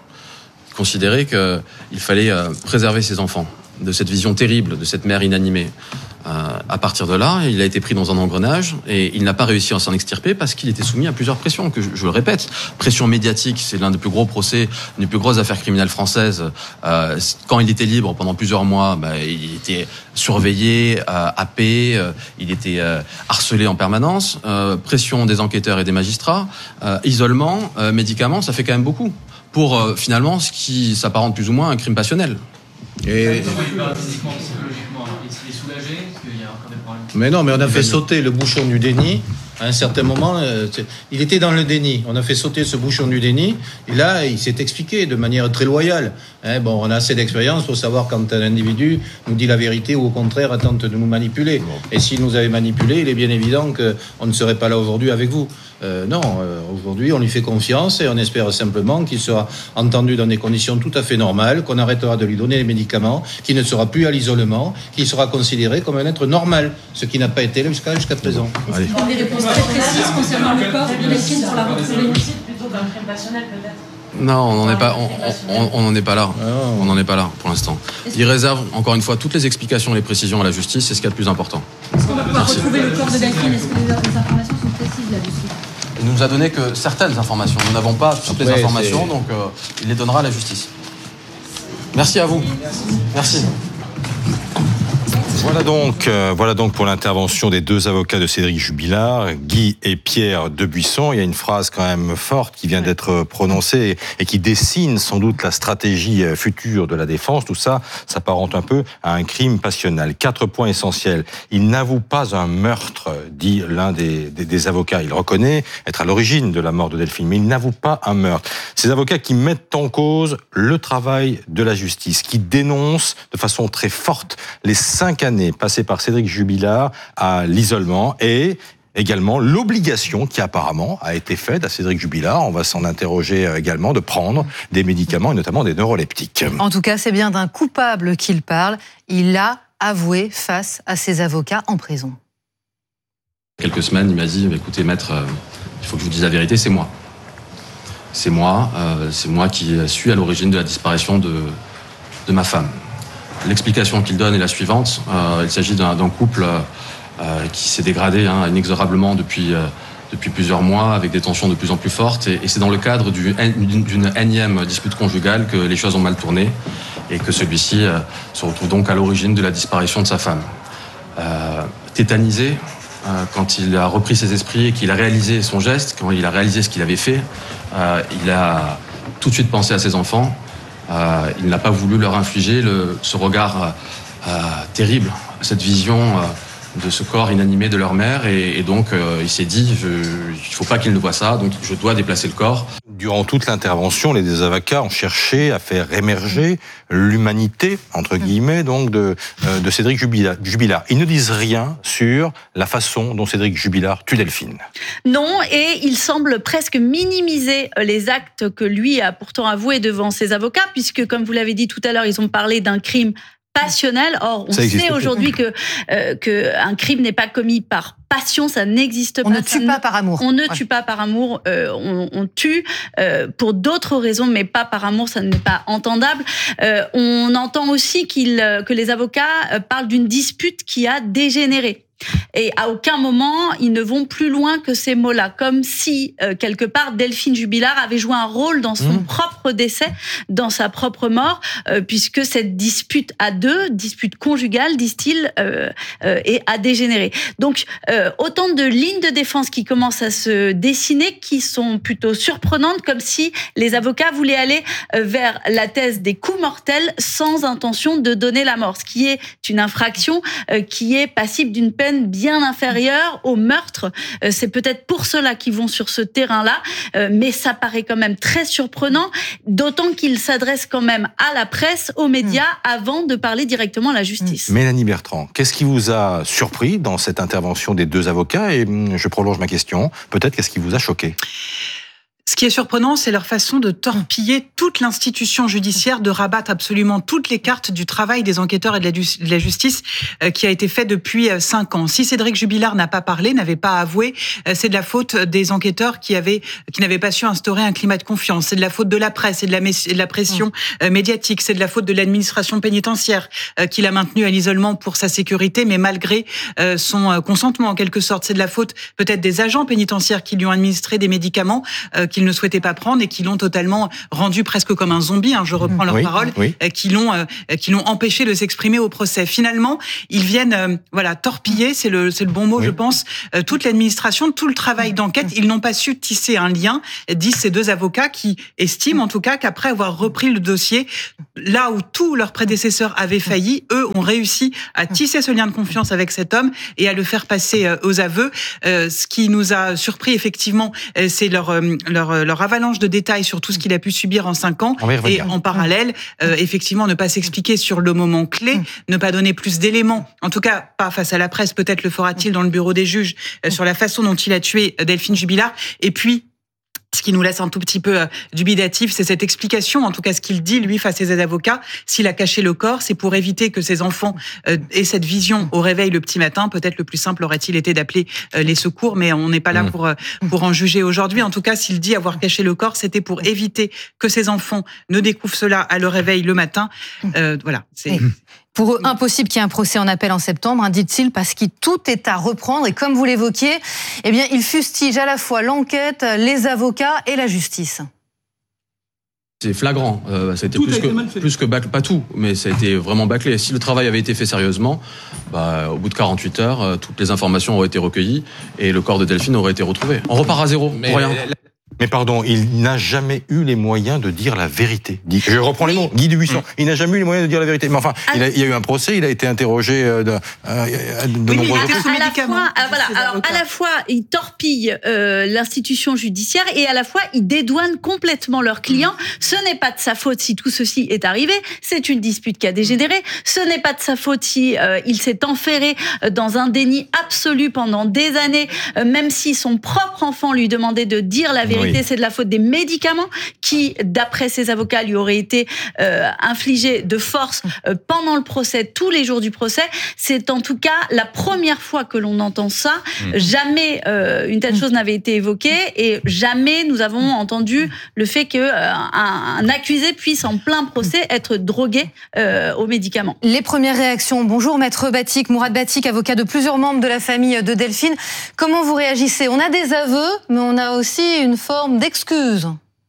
Considérer qu'il fallait euh, préserver ses enfants de cette vision terrible de cette mère inanimée. Euh, à partir de là, il a été pris dans un engrenage et il n'a pas réussi à s'en extirper parce qu'il était soumis à plusieurs pressions, que je, je le répète. Pression médiatique, c'est l'un des plus gros procès, une des plus grosses affaires criminelles françaises. Euh, quand il était libre pendant plusieurs mois, bah, il était surveillé, euh, happé, euh, il était euh, harcelé en permanence. Euh, pression des enquêteurs et des magistrats, euh, isolement, euh, médicaments, ça fait quand même beaucoup pour euh, finalement ce qui s'apparente plus ou moins à un crime passionnel. Et... Mais non, mais on a fait sauter le bouchon du déni. À un certain moment, euh, il était dans le déni. On a fait sauter ce bouchon du déni. Et là, il s'est expliqué de manière très loyale. Hein, bon, on a assez d'expérience pour savoir quand un individu nous dit la vérité ou au contraire tente de nous manipuler. Et s'il nous avait manipulé, il est bien évident qu'on ne serait pas là aujourd'hui avec vous. Euh, non, euh, aujourd'hui, on lui fait confiance et on espère simplement qu'il sera entendu dans des conditions tout à fait normales, qu'on arrêtera de lui donner les médicaments, qu'il ne sera plus à l'isolement, qu'il sera considéré comme un être normal, ce qui n'a pas été le cas jusqu'à présent. Est-ce qu'il y a des réponses très précises concernant le corps de Delphine pour la retrouver? Plutôt d'un crime passionnel, peut-être. Non, on n'en est pas, on, on n'en est pas là. On n'en est pas là pour l'instant. Il réserve encore une fois toutes les explications, les précisions à la justice. C'est ce qu'il y a de plus important. Est-ce qu'on va pouvoir retrouver le corps de Delphine? Est-ce que les, les informations sont précises là-dessus? Il nous a donné que certaines informations. Nous n'avons pas toutes les Après, informations, c'est... donc euh, il les donnera à la justice. Merci à vous. Merci. Voilà donc, euh, voilà donc pour l'intervention des deux avocats de Cédric Jubilard, Guy et Pierre Debuisson. Il y a une phrase quand même forte qui vient d'être prononcée et qui dessine sans doute la stratégie future de la défense. Tout ça s'apparente un peu à un crime passionnel. Quatre points essentiels. Il n'avoue pas un meurtre, dit l'un des, des, des avocats. Il reconnaît être à l'origine de la mort de Delphine, mais il n'avoue pas un meurtre. Ces avocats qui mettent en cause le travail de la justice, qui dénoncent de façon très forte les cinq années passé par Cédric Jubilard à l'isolement et également l'obligation qui apparemment a été faite à Cédric Jubilard, on va s'en interroger également, de prendre des médicaments et notamment des neuroleptiques. En tout cas, c'est bien d'un coupable qu'il parle. Il a avoué face à ses avocats en prison. Quelques semaines, il m'a dit, écoutez maître, euh, il faut que je vous dise la vérité, c'est moi. C'est moi, euh, c'est moi qui suis à l'origine de la disparition de, de ma femme. L'explication qu'il donne est la suivante. Euh, il s'agit d'un, d'un couple euh, qui s'est dégradé hein, inexorablement depuis, euh, depuis plusieurs mois, avec des tensions de plus en plus fortes. Et, et c'est dans le cadre du, d'une, d'une énième dispute conjugale que les choses ont mal tourné et que celui-ci euh, se retrouve donc à l'origine de la disparition de sa femme. Euh, tétanisé, euh, quand il a repris ses esprits et qu'il a réalisé son geste, quand il a réalisé ce qu'il avait fait, euh, il a tout de suite pensé à ses enfants. Euh, il n'a pas voulu leur infliger le, ce regard euh, terrible, cette vision euh, de ce corps inanimé de leur mère. Et, et donc, euh, il s'est dit, je, il ne faut pas qu'ils ne voient ça, donc je dois déplacer le corps. Durant toute l'intervention, les deux avocats ont cherché à faire émerger l'humanité, entre guillemets, donc de, euh, de Cédric Jubilard. Ils ne disent rien sur la façon dont Cédric Jubilard tue Delphine. Non, et il semble presque minimiser les actes que lui a pourtant avoués devant ses avocats, puisque, comme vous l'avez dit tout à l'heure, ils ont parlé d'un crime passionnel. Or, on sait aujourd'hui que, euh, que un crime n'est pas commis par passion, ça n'existe pas. On ne tue pas par amour. On ne tue pas par amour, euh, on, on tue euh, pour d'autres raisons, mais pas par amour, ça n'est pas entendable. Euh, on entend aussi qu'il, que les avocats parlent d'une dispute qui a dégénéré. Et à aucun moment, ils ne vont plus loin que ces mots-là. Comme si, euh, quelque part, Delphine Jubilard avait joué un rôle dans son mmh. propre décès, dans sa propre mort, euh, puisque cette dispute à deux, dispute conjugale, disent-ils, euh, euh, est à dégénérer. Donc, euh, autant de lignes de défense qui commencent à se dessiner, qui sont plutôt surprenantes, comme si les avocats voulaient aller euh, vers la thèse des coups mortels sans intention de donner la mort, ce qui est une infraction euh, qui est passible d'une peine bien inférieure au meurtre. Euh, c'est peut-être pour cela qu'ils vont sur ce terrain-là, euh, mais ça paraît quand même très surprenant, d'autant qu'ils s'adressent quand même à la presse, aux médias, mmh. avant de parler directement à la justice. Mélanie Bertrand, qu'est-ce qui vous a surpris dans cette intervention des deux avocats ? Et je prolonge ma question, peut-être qu'est-ce qui vous a choqué ? Ce qui est surprenant, c'est leur façon de torpiller toute l'institution judiciaire, de rabattre absolument toutes les cartes du travail des enquêteurs et de la, de la justice euh, qui a été fait depuis euh, cinq ans. Si Cédric Jubilard n'a pas parlé, n'avait pas avoué, euh, c'est de la faute des enquêteurs qui avaient, qui n'avaient pas su instaurer un climat de confiance. C'est de la faute de la presse, c'est de la, de la pression euh, médiatique, c'est de la faute de l'administration pénitentiaire euh, qui l'a maintenu à l'isolement pour sa sécurité, mais malgré euh, son euh, consentement en quelque sorte. C'est de la faute peut-être des agents pénitentiaires qui lui ont administré des médicaments euh, qu'il ne souhaitait pas prendre et qui l'ont totalement rendu presque comme un zombie, hein, je reprends leurs oui, paroles, oui. euh, qui l'ont euh, qui l'ont empêché de s'exprimer au procès. Finalement, ils viennent euh, voilà torpiller, c'est le c'est le bon mot, oui. je pense, euh, toute l'administration, tout le travail d'enquête. Ils n'ont pas su tisser un lien, disent ces deux avocats qui estiment en tout cas qu'après avoir repris le dossier, là où tous leurs prédécesseurs avaient failli, eux ont réussi à tisser ce lien de confiance avec cet homme et à le faire passer euh, aux aveux. Euh, ce qui nous a surpris effectivement, euh, c'est leur euh, leur leur avalanche de détails sur tout ce qu'il a pu subir en cinq ans. Et en parallèle, euh, effectivement, ne pas s'expliquer sur le moment clé, ne pas donner plus d'éléments, en tout cas pas face à la presse, peut-être le fera-t-il dans le bureau des juges, euh, sur la façon dont il a tué Delphine Jubilard. Et puis, ce qui nous laisse un tout petit peu euh, dubitatif, c'est cette explication, en tout cas ce qu'il dit, lui, face à ses avocats. S'il a caché le corps, c'est pour éviter que ses enfants euh, aient cette vision au réveil le petit matin. Peut-être le plus simple aurait-il été d'appeler euh, les secours, mais on n'est pas là pour, euh, pour en juger aujourd'hui. En tout cas, s'il dit avoir caché le corps, c'était pour éviter que ses enfants ne découvrent cela à leur réveil le matin. Euh, voilà, c'est... Pour eux, impossible qu'il y ait un procès en appel en septembre, hein, dit-il, parce que tout est à reprendre. Et comme vous l'évoquiez, eh bien, il fustige à la fois l'enquête, les avocats et la justice. C'est flagrant. Euh, ça a été tout plus, a que, été plus que bâclé, pas tout, mais ça a été vraiment bâclé. Si le travail avait été fait sérieusement, bah, au bout de quarante-huit heures, euh, toutes les informations auraient été recueillies et le corps de Delphine aurait été retrouvé. On repart à zéro, mais pour rien. Mais pardon, il n'a jamais eu les moyens de dire la vérité. Je reprends les mots. Guy Dubuisson, il n'a jamais eu les moyens de dire la vérité. Mais enfin, il, a, il y a eu un procès, il a été interrogé de, de, de oui, nombreux à, reprises. à la fois, à, voilà, alors à la fois, il torpille euh, l'institution judiciaire et à la fois, il dédouane complètement leurs clients. Ce n'est pas de sa faute si tout ceci est arrivé. C'est une dispute qui a dégénéré. Ce n'est pas de sa faute si euh, il s'est enferré dans un déni absolu pendant des années, euh, même si son propre enfant lui demandait de dire la vérité. Oui. C'est de la faute des médicaments qui, d'après ses avocats, lui auraient été euh, infligés de force euh, pendant le procès, tous les jours du procès. C'est en tout cas la première fois que l'on entend ça. Mmh. Jamais euh, une telle chose n'avait été évoquée et jamais nous avons entendu le fait qu'un euh, un accusé puisse en plein procès être drogué euh, aux médicaments. Les premières réactions. Bonjour Maître Batik, Mourad Batik, avocat de plusieurs membres de la famille de Delphine. Comment vous réagissez? On a des aveux, mais on a aussi une forme d'excuses.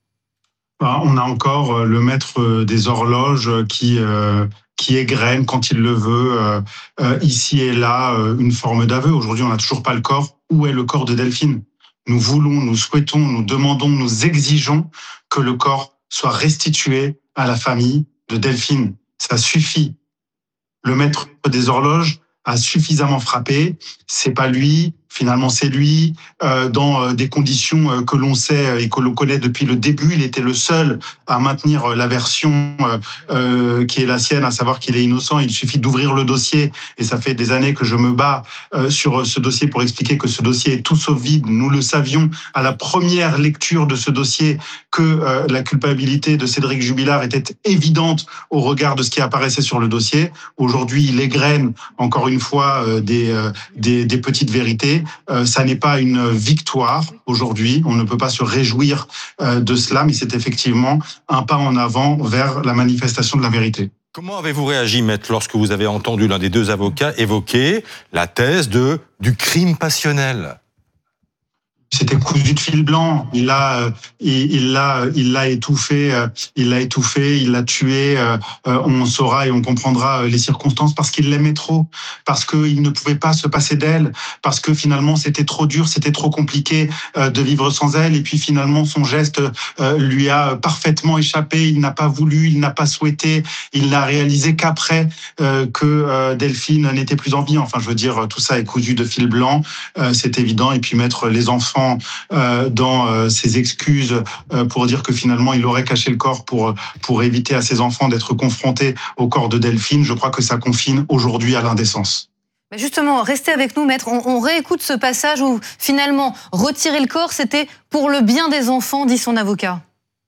On a encore le maître des horloges qui, euh, qui égrène quand il le veut, euh, euh, ici et là, euh, une forme d'aveu. Aujourd'hui, on n'a toujours pas le corps. Où est le corps de Delphine? Nous voulons, nous souhaitons, nous demandons, nous exigeons que le corps soit restitué à la famille de Delphine. Ça suffit. Le maître des horloges a suffisamment frappé. C'est pas lui. Finalement, c'est lui, euh, dans des conditions euh, que l'on sait et que l'on connaît depuis le début. Il était le seul à maintenir la version euh, euh, qui est la sienne, à savoir qu'il est innocent. Il suffit d'ouvrir le dossier, et ça fait des années que je me bats euh, sur ce dossier pour expliquer que ce dossier est tout sauf vide. Nous le savions à la première lecture de ce dossier que euh, la culpabilité de Cédric Jubilard était évidente au regard de ce qui apparaissait sur le dossier. Aujourd'hui, il égrène encore une fois euh, des, euh, des, des petites vérités. Euh, ça n'est pas une victoire aujourd'hui, on ne peut pas se réjouir euh, de cela, mais c'est effectivement un pas en avant vers la manifestation de la vérité. Comment avez-vous réagi, maître, lorsque vous avez entendu l'un des deux avocats évoquer la thèse de, du crime passionnel ? C'était cousu de fil blanc. Il l'a, il, il l'a, il l'a étouffé. Il l'a étouffé. Il l'a tué. On saura et on comprendra les circonstances parce qu'il l'aimait trop, parce qu'il ne pouvait pas se passer d'elle, parce que finalement c'était trop dur, c'était trop compliqué de vivre sans elle. Et puis finalement son geste lui a parfaitement échappé. Il n'a pas voulu, il n'a pas souhaité. Il n'a réalisé qu'après que Delphine n'était plus en vie. Enfin, je veux dire, tout ça est cousu de fil blanc. C'est évident. Et puis mettre les enfants dans ses excuses pour dire que finalement il aurait caché le corps pour, pour éviter à ses enfants d'être confrontés au corps de Delphine, je crois que ça confine aujourd'hui à l'indécence. Justement, restez avec nous, maître. On, on réécoute ce passage où, finalement, retirer le corps, c'était pour le bien des enfants, dit son avocat.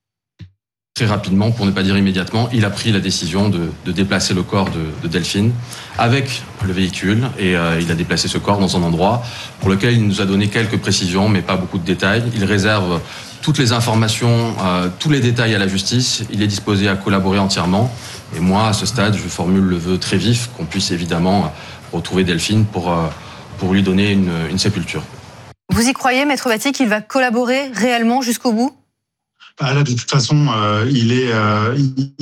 Très rapidement, pour ne pas dire immédiatement, il a pris la décision de, de déplacer le corps de, de Delphine avec le véhicule et euh, il a déplacé ce corps dans un endroit pour lequel il nous a donné quelques précisions, mais pas beaucoup de détails. Il réserve toutes les informations, euh, tous les détails à la justice. Il est disposé à collaborer entièrement. Et moi, à ce stade, je formule le vœu très vif qu'on puisse évidemment retrouver Delphine pour, euh, pour lui donner une, une sépulture. Vous y croyez, maître Batty, qu'il va collaborer réellement jusqu'au bout ? Ah là, de toute façon, euh, il est, euh,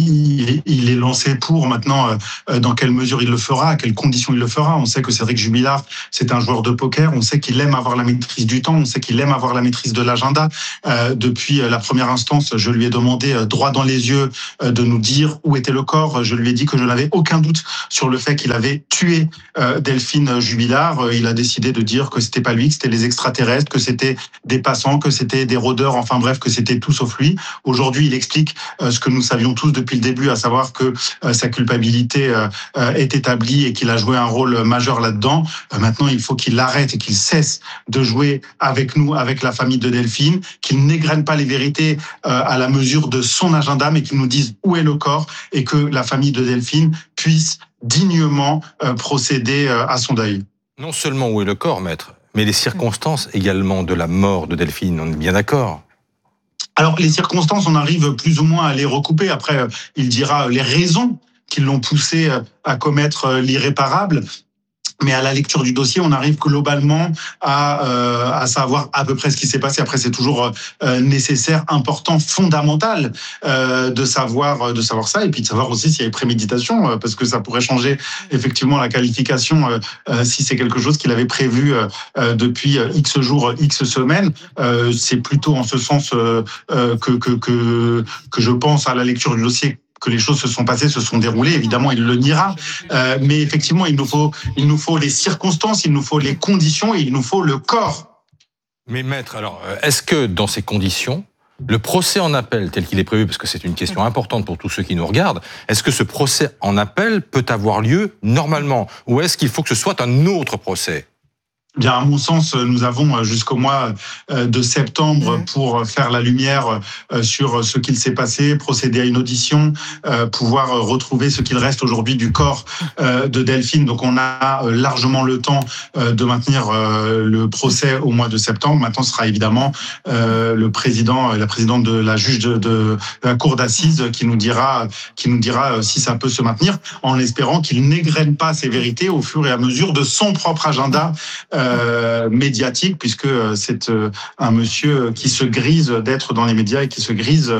il, il est lancé pour maintenant. Euh, dans quelle mesure il le fera, à quelles conditions il le fera. On sait que Cédric Jubilard, c'est un joueur de poker. On sait qu'il aime avoir la maîtrise du temps. On sait qu'il aime avoir la maîtrise de l'agenda. Euh, depuis la première instance, je lui ai demandé euh, droit dans les yeux euh, de nous dire où était le corps. Je lui ai dit que je n'avais aucun doute sur le fait qu'il avait tué euh, Delphine Jubilard. Euh, il a décidé de dire que c'était pas lui, que c'était les extraterrestres, que c'était des passants, que c'était des rôdeurs. Enfin bref, que c'était tout sauf lui. Aujourd'hui, il explique euh, ce que nous savions tous depuis le début, à savoir que euh, sa culpabilité euh, euh, est établie et qu'il a joué un rôle majeur là-dedans. Euh, maintenant, il faut qu'il arrête et qu'il cesse de jouer avec nous, avec la famille de Delphine, qu'il n'égrène pas les vérités euh, à la mesure de son agenda, mais qu'il nous dise où est le corps et que la famille de Delphine puisse dignement euh, procéder euh, à son deuil. Non seulement où est le corps, maître, mais les circonstances également de la mort de Delphine, on est bien d'accord ? Alors, les circonstances, on arrive plus ou moins à les recouper. Après, il dira les raisons qui l'ont poussé à commettre l'irréparable. Mais à la lecture du dossier, on arrive globalement à, euh, à savoir à peu près ce qui s'est passé. Après, c'est toujours euh, nécessaire, important, fondamental euh, de savoir de savoir ça, et puis de savoir aussi s'il y a préméditation, euh, parce que ça pourrait changer effectivement la qualification euh, euh, si c'est quelque chose qu'il avait prévu euh, depuis X jours, X semaines. Euh, c'est plutôt en ce sens euh, euh, que, que que que je pense à la lecture du dossier que les choses se sont passées, se sont déroulées. Évidemment, il le niera. Euh, mais effectivement, il nous faut, il nous faut les circonstances, il nous faut les conditions et il nous faut le corps. Mais maître, alors, est-ce que dans ces conditions, le procès en appel tel qu'il est prévu, parce que c'est une question importante pour tous ceux qui nous regardent, est-ce que ce procès en appel peut avoir lieu normalement? Ou est-ce qu'il faut que ce soit un autre procès? Bien, à mon sens, nous avons jusqu'au mois de septembre pour faire la lumière sur ce qu'il s'est passé, procéder à une audition, pouvoir retrouver ce qu'il reste aujourd'hui du corps de Delphine. Donc, on a largement le temps de maintenir le procès au mois de septembre. Maintenant, ce sera évidemment le président, la présidente de la juge de, de la cour d'assises qui nous dira, qui nous dira si ça peut se maintenir, en espérant qu'il n'égrène pas ses vérités au fur et à mesure de son propre agenda Euh, médiatique, puisque c'est euh, un monsieur qui se grise d'être dans les médias et qui se grise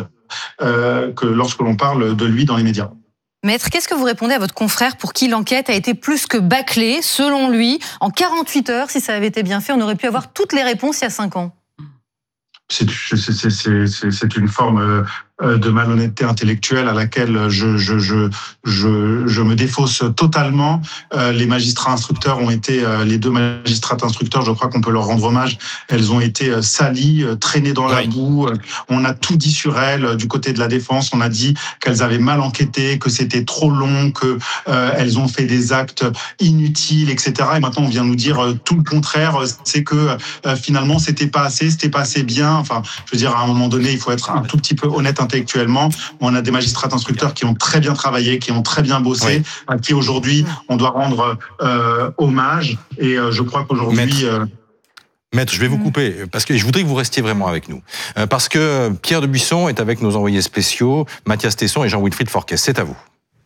euh, que lorsque l'on parle de lui dans les médias. Maître, qu'est-ce que vous répondez à votre confrère pour qui l'enquête a été plus que bâclée? Selon lui, en quarante-huit heures, si ça avait été bien fait, on aurait pu avoir toutes les réponses il y a cinq ans. C'est, c'est, c'est, c'est, c'est une forme de malhonnêteté intellectuelle à laquelle je, je, je, je, je me défausse totalement. Euh, les magistrats instructeurs ont été, euh, les deux magistrates instructeurs, je crois qu'on peut leur rendre hommage, elles ont été euh, salies, euh, traînées dans la boue. Euh, on a tout dit sur elles euh, du côté de la défense. On a dit qu'elles avaient mal enquêté, que c'était trop long, que euh, elles ont fait des actes inutiles, et cetera. Et maintenant, on vient nous dire euh, tout le contraire. C'est que euh, finalement, c'était pas assez, c'était pas assez bien. Enfin, je veux dire, à un moment donné, il faut être un tout petit peu honnête intellectuellement. On a des magistrats instructeurs qui ont très bien travaillé, qui ont très bien bossé, oui. à qui aujourd'hui on doit rendre euh, hommage. Et euh, je crois qu'aujourd'hui... Maître. Euh... Maître, je vais vous couper, parce que je voudrais que vous restiez vraiment avec nous. Euh, parce que Pierre Debuisson est avec nos envoyés spéciaux, Mathias Tesson et Jean-Wilfried Forquès. C'est à vous.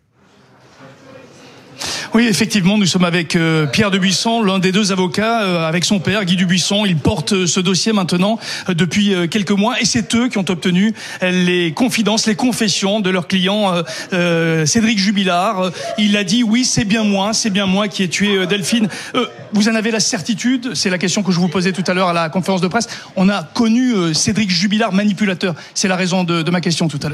Oui, effectivement, nous sommes avec euh, Pierre Debuisson, l'un des deux avocats, euh, avec son père, Guy Debuisson. Ils portent euh, ce dossier maintenant euh, depuis euh, quelques mois, et c'est eux qui ont obtenu euh, les confidences, les confessions de leur client euh, euh, Cédric Jubilard. Euh, il a dit oui, c'est bien moi, c'est bien moi qui ai tué euh, Delphine. Euh, vous en avez la certitude? C'est la question que je vous posais tout à l'heure à la conférence de presse. On a connu euh, Cédric Jubilard manipulateur. C'est la raison de, de ma question tout à l'heure.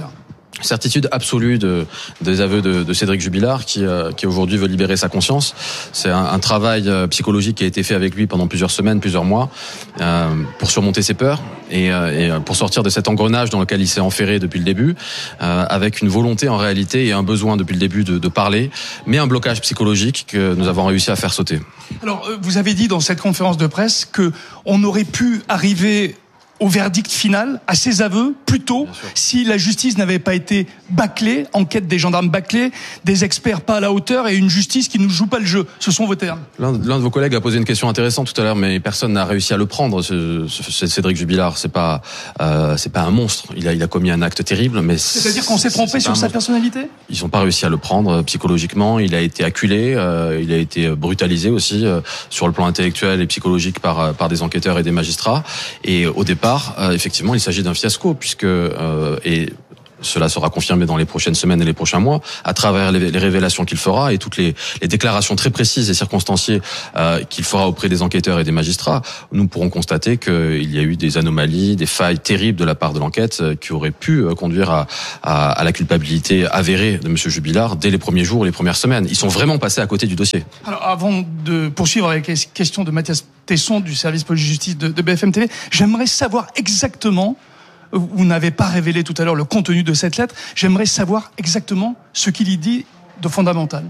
certitude absolue de, des aveux de, de Cédric Jubilard qui, euh, qui aujourd'hui veut libérer sa conscience. C'est un, un travail euh, psychologique qui a été fait avec lui pendant plusieurs semaines, plusieurs mois, euh, pour surmonter ses peurs et, euh, et pour sortir de cet engrenage dans lequel il s'est enferré depuis le début, euh, avec une volonté en réalité et un besoin depuis le début de, de parler, mais un blocage psychologique que nous avons réussi à faire sauter. Alors, euh, vous avez dit dans cette conférence de presse que on aurait pu arriver au verdict final, à ses aveux, plus tôt, si la justice n'avait pas été bâclée, enquête des gendarmes bâclés, des experts pas à la hauteur et une justice qui ne joue pas le jeu. Ce sont vos termes. L'un, l'un de vos collègues a posé une question intéressante tout à l'heure, mais personne n'a réussi à le prendre. Ce, ce Cédric Jubilard, c'est pas, euh, c'est pas un monstre. Il a, il a commis un acte terrible, mais c'est-à-dire qu'on s'est trompé sur sa personnalité. Ils n'ont pas réussi à le prendre psychologiquement. Il a été acculé, euh, il a été brutalisé aussi euh, sur le plan intellectuel et psychologique par par des enquêteurs et des magistrats. Et au départ, Euh, effectivement, il s'agit d'un fiasco puisque euh, et cela sera confirmé dans les prochaines semaines et les prochains mois, à travers les, les révélations qu'il fera et toutes les, les déclarations très précises et circonstanciées euh, qu'il fera auprès des enquêteurs et des magistrats. Nous pourrons constater qu'il y a eu des anomalies, des failles terribles de la part de l'enquête euh, qui auraient pu euh, conduire à, à, à la culpabilité avérée de M. Jubilard dès les premiers jours, les premières semaines. Ils sont vraiment passés à côté du dossier. Alors, avant de poursuivre avec les questions de Mathias Tesson du service police-justice de, de B F M T V, j'aimerais savoir exactement. Vous n'avez pas révélé tout à l'heure le contenu de cette lettre. J'aimerais savoir exactement ce qu'il y dit de fondamental.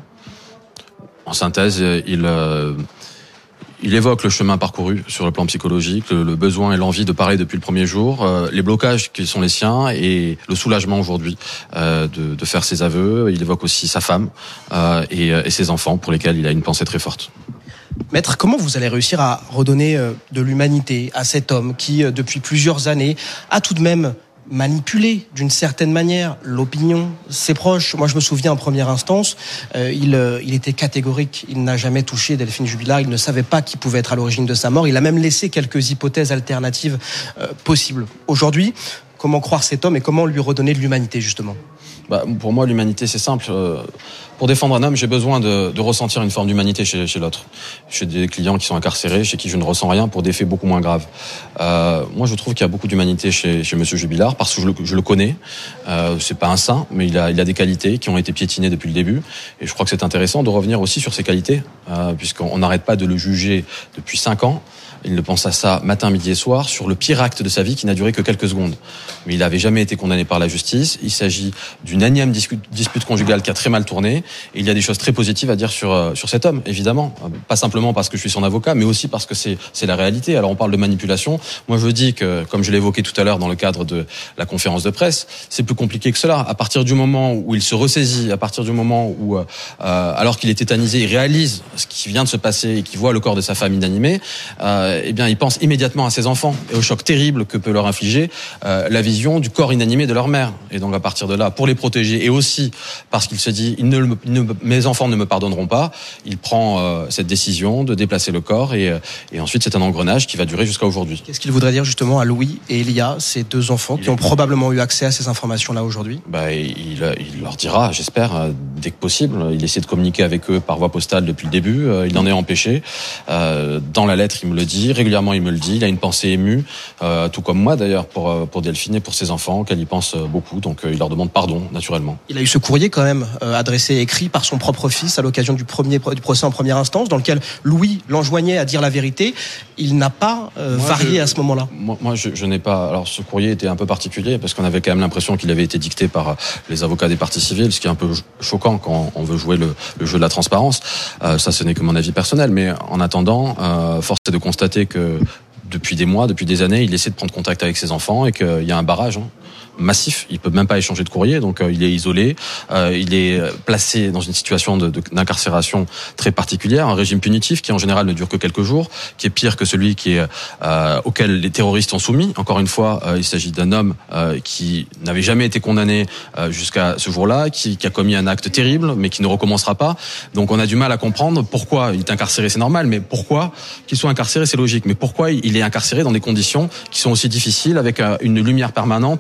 En synthèse, il, euh, il évoque le chemin parcouru sur le plan psychologique, le, le besoin et l'envie de parler depuis le premier jour, euh, les blocages qui sont les siens et le soulagement aujourd'hui euh, de, de faire ses aveux. Il évoque aussi sa femme euh, et, et ses enfants pour lesquels il a une pensée très forte. Maître, comment vous allez réussir à redonner de l'humanité à cet homme qui, depuis plusieurs années, a tout de même manipulé d'une certaine manière l'opinion, ses proches? Moi, je me souviens en première instance, euh, il, euh, il était catégorique. Il n'a jamais touché Delphine Jubilard. Il ne savait pas qui pouvait être à l'origine de sa mort. Il a même laissé quelques hypothèses alternatives euh, possibles. Aujourd'hui, comment croire cet homme et comment lui redonner de l'humanité, justement? Bah, pour moi, l'humanité, c'est simple. Euh, pour défendre un homme, j'ai besoin de, de ressentir une forme d'humanité chez, chez l'autre. Chez des clients qui sont incarcérés, chez qui je ne ressens rien pour des faits beaucoup moins graves. Euh, moi, je trouve qu'il y a beaucoup d'humanité chez, chez Monsieur Jubilard parce que je le, je le connais. Euh, c'est pas un saint, mais il a, il a des qualités qui ont été piétinées depuis le début. Et je crois que c'est intéressant de revenir aussi sur ses qualités, euh, puisqu'on n'arrête pas de le juger depuis cinq ans. Il ne pense à ça matin, midi et soir, sur le pire acte de sa vie qui n'a duré que quelques secondes. Mais il n'avait jamais été condamné par la justice. Il s'agit d'une énième dispute conjugale qui a très mal tourné. Et il y a des choses très positives à dire sur, sur cet homme, évidemment. Pas simplement parce que je suis son avocat, mais aussi parce que c'est, c'est la réalité. Alors on parle de manipulation. Moi je dis que, comme je l'ai évoqué tout à l'heure dans le cadre de la conférence de presse, c'est plus compliqué que cela. À partir du moment où il se ressaisit, à partir du moment où, euh, alors qu'il est tétanisé, il réalise ce qui vient de se passer et qu'il voit le corps de sa femme inanimé, euh, eh bien, ils pensent immédiatement à ses enfants et au choc terrible que peut leur infliger euh, la vision du corps inanimé de leur mère. Et donc, à partir de là, pour les protéger et aussi parce qu'il se dit, ils ne, ils ne, mes enfants ne me pardonneront pas, il prend euh, cette décision de déplacer le corps et, et ensuite, c'est un engrenage qui va durer jusqu'à aujourd'hui. Qu'est-ce qu'il voudrait dire justement à Louis et Elia, ces deux enfants il qui ont probablement eu accès à ces informations-là aujourd'hui? Bah, il, il leur dira, j'espère, dès que possible. Il essaie de communiquer avec eux par voie postale depuis le début. Il en est empêché. Euh, dans la lettre, il me le dit. Régulièrement, il me le dit. Il a une pensée émue, euh, tout comme moi d'ailleurs, pour pour Delphine et pour ses enfants, auxquels il pense beaucoup. Donc, euh, il leur demande pardon, naturellement. Il a eu ce courrier quand même euh, adressé, écrit par son propre fils à l'occasion du premier du procès en première instance, dans lequel Louis l'enjoignait à dire la vérité. Il n'a pas euh, moi, varié je, à ce moment-là. Moi, moi je, je n'ai pas. Alors, ce courrier était un peu particulier parce qu'on avait quand même l'impression qu'il avait été dicté par les avocats des parties civiles, ce qui est un peu choquant quand on veut jouer le, le jeu de la transparence. Euh, ça, ce n'est que mon avis personnel, mais en attendant, euh, force est de constater que depuis des mois, depuis des années, il essaie de prendre contact avec ses enfants et qu'il y a un barrage hein, massif. Il peut même pas échanger de courrier, donc euh, il est isolé. Euh, il est placé dans une situation de, de, d'incarcération très particulière, un régime punitif qui en général ne dure que quelques jours, qui est pire que celui qui est euh, auquel les terroristes sont soumis. Encore une fois, euh, il s'agit d'un homme euh, qui n'avait jamais été condamné euh, jusqu'à ce jour-là, qui, qui a commis un acte terrible, mais qui ne recommencera pas. Donc on a du mal à comprendre pourquoi il est incarcéré, c'est normal, mais pourquoi qu'il soit incarcéré, c'est logique. Mais pourquoi il est incarcéré dans des conditions qui sont aussi difficiles, avec une lumière permanente, un bruit permanent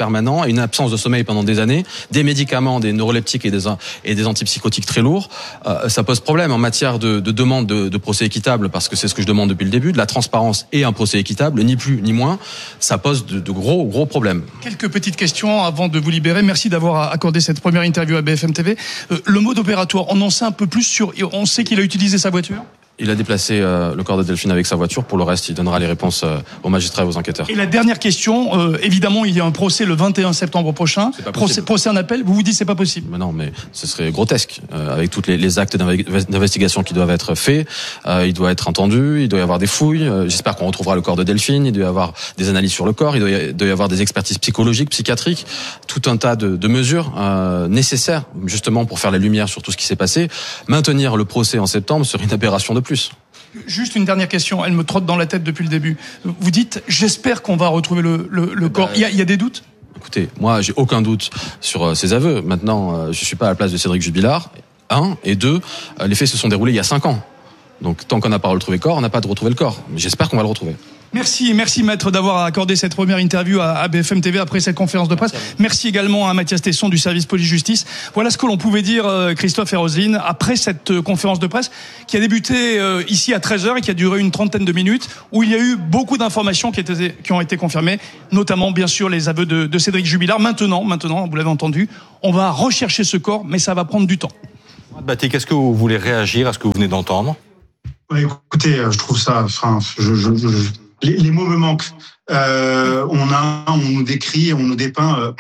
permanent et une absence de sommeil pendant des années, des médicaments, des neuroleptiques et des, et des antipsychotiques très lourds, euh, ça pose problème en matière de, de demande de, de procès équitable, parce que c'est ce que je demande depuis le début, de la transparence et un procès équitable, ni plus ni moins, ça pose de, de gros, gros problèmes. Quelques petites questions avant de vous libérer. Merci d'avoir accordé cette première interview à B F M T V. Euh, le mode opératoire, on en sait un peu plus sur... On sait qu'il a utilisé sa voiture ? Il a déplacé euh, le corps de Delphine avec sa voiture. Pour le reste, il donnera les réponses euh, aux magistrats et aux enquêteurs. Et la dernière question, euh, évidemment, il y a un procès le vingt et un septembre prochain. Procès, procès en appel, vous vous dites c'est pas possible. Mais non, mais ce serait grotesque. Euh, avec tous les, les actes d'investigation qui doivent être faits, euh, il doit être entendu, il doit y avoir des fouilles. Euh, j'espère qu'on retrouvera le corps de Delphine. Il doit y avoir des analyses sur le corps. Il doit y, doit y avoir des expertises psychologiques, psychiatriques, tout un tas de, de mesures euh, nécessaires justement pour faire la lumière sur tout ce qui s'est passé. Maintenir le procès en septembre serait une aberration de plus. Juste une dernière question, elle me trotte dans la tête depuis le début. Vous dites, j'espère qu'on va retrouver le, le, le corps. Il y a, il y a des doutes ? Écoutez, moi, j'ai aucun doute sur euh, ces aveux. Maintenant, euh, je suis pas à la place de Cédric Jubilard. Un, et deux, euh, les faits se sont déroulés il y a cinq ans. Donc, tant qu'on n'a pas retrouvé le corps, on n'a pas de retrouver le corps. Mais j'espère qu'on va le retrouver. Merci, merci maître d'avoir accordé cette première interview à B F M T V après cette conférence de presse. Merci, merci également à Mathias Tesson du service police-justice. Voilà ce que l'on pouvait dire, Christophe et Roselyne, après cette conférence de presse qui a débuté ici à treize heures et qui a duré une trentaine de minutes, où il y a eu beaucoup d'informations qui, étaient, qui ont été confirmées, notamment bien sûr les aveux de, de Cédric Jubilard. Maintenant, maintenant, vous l'avez entendu, on va rechercher ce corps, mais ça va prendre du temps. Batik, est-ce que vous voulez réagir à ce que vous venez d'entendre ? Ouais, écoutez, je trouve ça, enfin, je, je, je, les, les mots me manquent. Euh, on a, on nous décrit, on nous dépeint euh,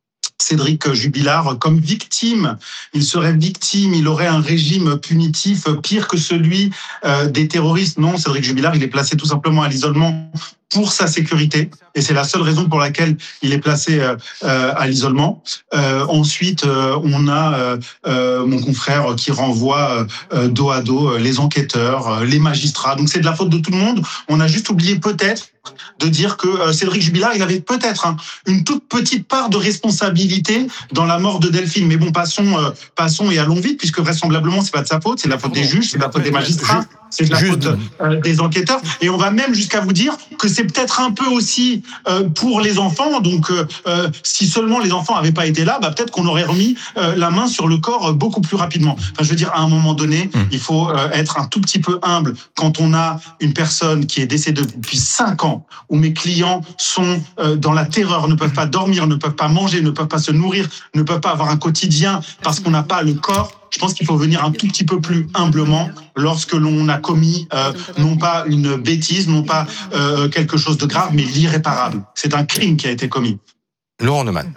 Cédric Jubilard comme victime. Il serait victime, il aurait un régime punitif pire que celui euh, des terroristes. Non, Cédric Jubilard, il est placé tout simplement à l'isolement pour sa sécurité, et c'est la seule raison pour laquelle il est placé euh, à l'isolement. Euh, ensuite, euh, on a euh, euh, mon confrère qui renvoie euh, dos à dos euh, les enquêteurs, euh, les magistrats. Donc c'est de la faute de tout le monde. On a juste oublié peut-être de dire que euh, Cédric Jubilard, il avait peut-être hein, une toute petite part de responsabilité dans la mort de Delphine. Mais bon, passons, euh, passons et allons vite, puisque vraisemblablement c'est pas de sa faute, c'est de la faute des juges, c'est de la faute des magistrats, c'est de la faute euh, des enquêteurs. Et on va même jusqu'à vous dire que c'est peut-être un peu aussi euh, pour les enfants. Donc, euh, euh, si seulement les enfants n'avaient pas été là, bah, peut-être qu'on aurait remis euh, la main sur le corps euh, beaucoup plus rapidement. Enfin, je veux dire, à un moment donné, mmh. il faut euh, être un tout petit peu humble quand on a une personne qui est décédée depuis cinq ans, où mes clients sont euh, dans la terreur, ne peuvent pas dormir, ne peuvent pas manger, ne peuvent pas se nourrir, ne peuvent pas avoir un quotidien parce qu'on n'a pas le corps. Je pense qu'il faut venir un tout petit peu plus humblement lorsque l'on a commis euh, non pas une bêtise, non pas euh, quelque chose de grave, mais l'irréparable. C'est un crime qui a été commis. Laurent Neumann.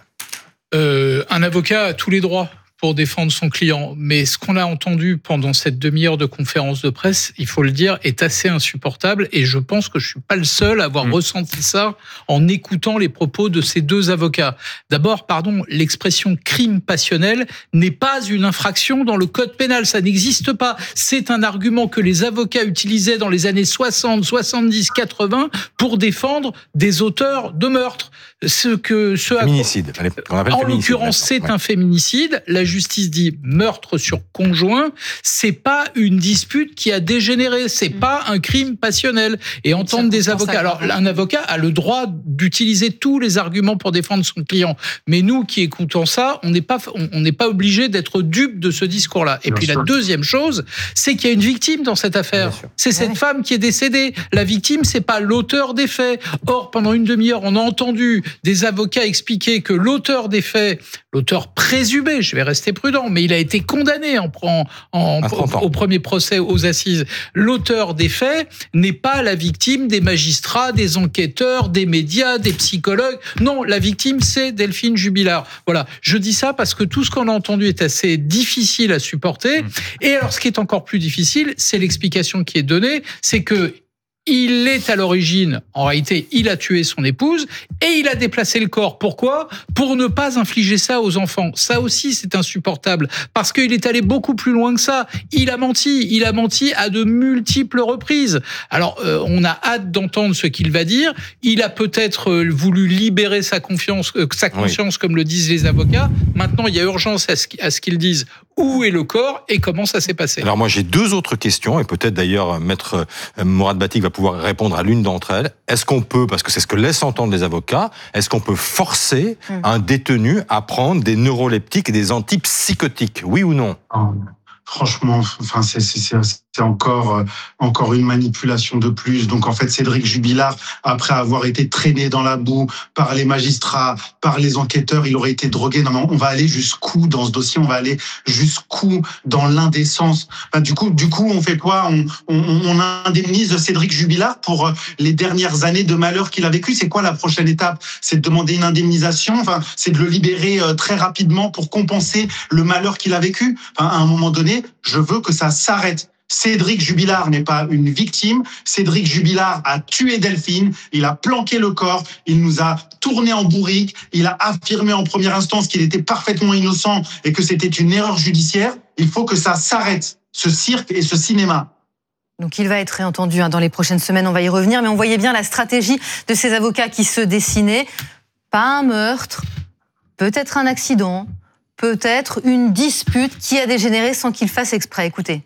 Euh, un avocat a tous les droits pour défendre son client. Mais ce qu'on a entendu pendant cette demi-heure de conférence de presse, il faut le dire, est assez insupportable. Et je pense que je suis pas le seul à avoir mmh. ressenti ça en écoutant les propos de ces deux avocats. D'abord, pardon, l'expression crime passionnel n'est pas une infraction dans le code pénal. Ça n'existe pas. C'est un argument que les avocats utilisaient dans les années soixante, soixante-dix, quatre-vingts pour défendre des auteurs de meurtres. Ce que, ce féminicide. On appelle en l'occurrence, c'est ouais. un féminicide. La justice dit meurtre sur conjoint. C'est pas une dispute qui a dégénéré. C'est mmh. pas un crime passionnel. Et entendre des avocats. Alors, un avocat a le droit d'utiliser tous les arguments pour défendre son client. Mais nous, qui écoutons ça, on n'est pas, on n'est pas obligé d'être dupe de ce discours-là. Et Bien puis sûr. La deuxième chose, c'est qu'il y a une victime dans cette affaire. C'est cette ouais. femme qui est décédée. La victime, c'est pas l'auteur des faits. Or, pendant une demi-heure, on a entendu des avocats expliquer que l'auteur des faits, l'auteur présumé, je vais rester prudent, mais il a été condamné en, en, en, au premier procès aux assises. L'auteur des faits n'est pas la victime des magistrats, des enquêteurs, des médias, des psychologues. Non, la victime, c'est Delphine Jubilard. Voilà, je dis ça parce que tout ce qu'on a entendu est assez difficile à supporter. Mmh. Et alors, ce qui est encore plus difficile, c'est l'explication qui est donnée, c'est que il est à l'origine, en réalité, il a tué son épouse et il a déplacé le corps. Pourquoi ? Pour ne pas infliger ça aux enfants. Ça aussi, c'est insupportable parce qu'il est allé beaucoup plus loin que ça. Il a menti. Il a menti à de multiples reprises. Alors, euh, on a hâte d'entendre ce qu'il va dire. Il a peut-être euh, voulu libérer sa confiance, euh, sa conscience, oui. comme le disent les avocats. Maintenant, il y a urgence à ce, à ce qu'ils disent où est le corps et comment ça s'est passé. Alors moi, j'ai deux autres questions et peut-être d'ailleurs, maître Mourad Batik va pouvoir répondre à l'une d'entre elles. Est-ce qu'on peut, parce que c'est ce que laissent entendre les avocats, est-ce qu'on peut forcer mmh. un détenu à prendre des neuroleptiques et des antipsychotiques, oui ou non? oh. Franchement, enfin, c'est, c'est, c'est encore, euh, encore une manipulation de plus. Donc, en fait, Cédric Jubilard, après avoir été traîné dans la boue par les magistrats, par les enquêteurs, il aurait été drogué. Non, mais on va aller jusqu'où dans ce dossier? On va aller jusqu'où dans l'indécence? Enfin, du coup, du coup, on fait quoi? On, on, on indemnise Cédric Jubilard pour les dernières années de malheur qu'il a vécu. C'est quoi la prochaine étape? C'est de demander une indemnisation. Enfin, c'est de le libérer très rapidement pour compenser le malheur qu'il a vécu. Enfin, à un moment donné, je veux que ça s'arrête. Cédric Jubilard n'est pas une victime. Cédric Jubilard a tué Delphine. Il a planqué le corps. Il nous a tourné en bourrique. Il a affirmé en première instance qu'il était parfaitement innocent et que c'était une erreur judiciaire. Il faut que ça s'arrête, ce cirque et ce cinéma. Donc il va être réentendu dans les prochaines semaines, on va y revenir. Mais on voyait bien la stratégie de ces avocats qui se dessinaient. Pas un meurtre, peut-être un accident, peut-être une dispute qui a dégénéré sans qu'il fasse exprès. Écoutez.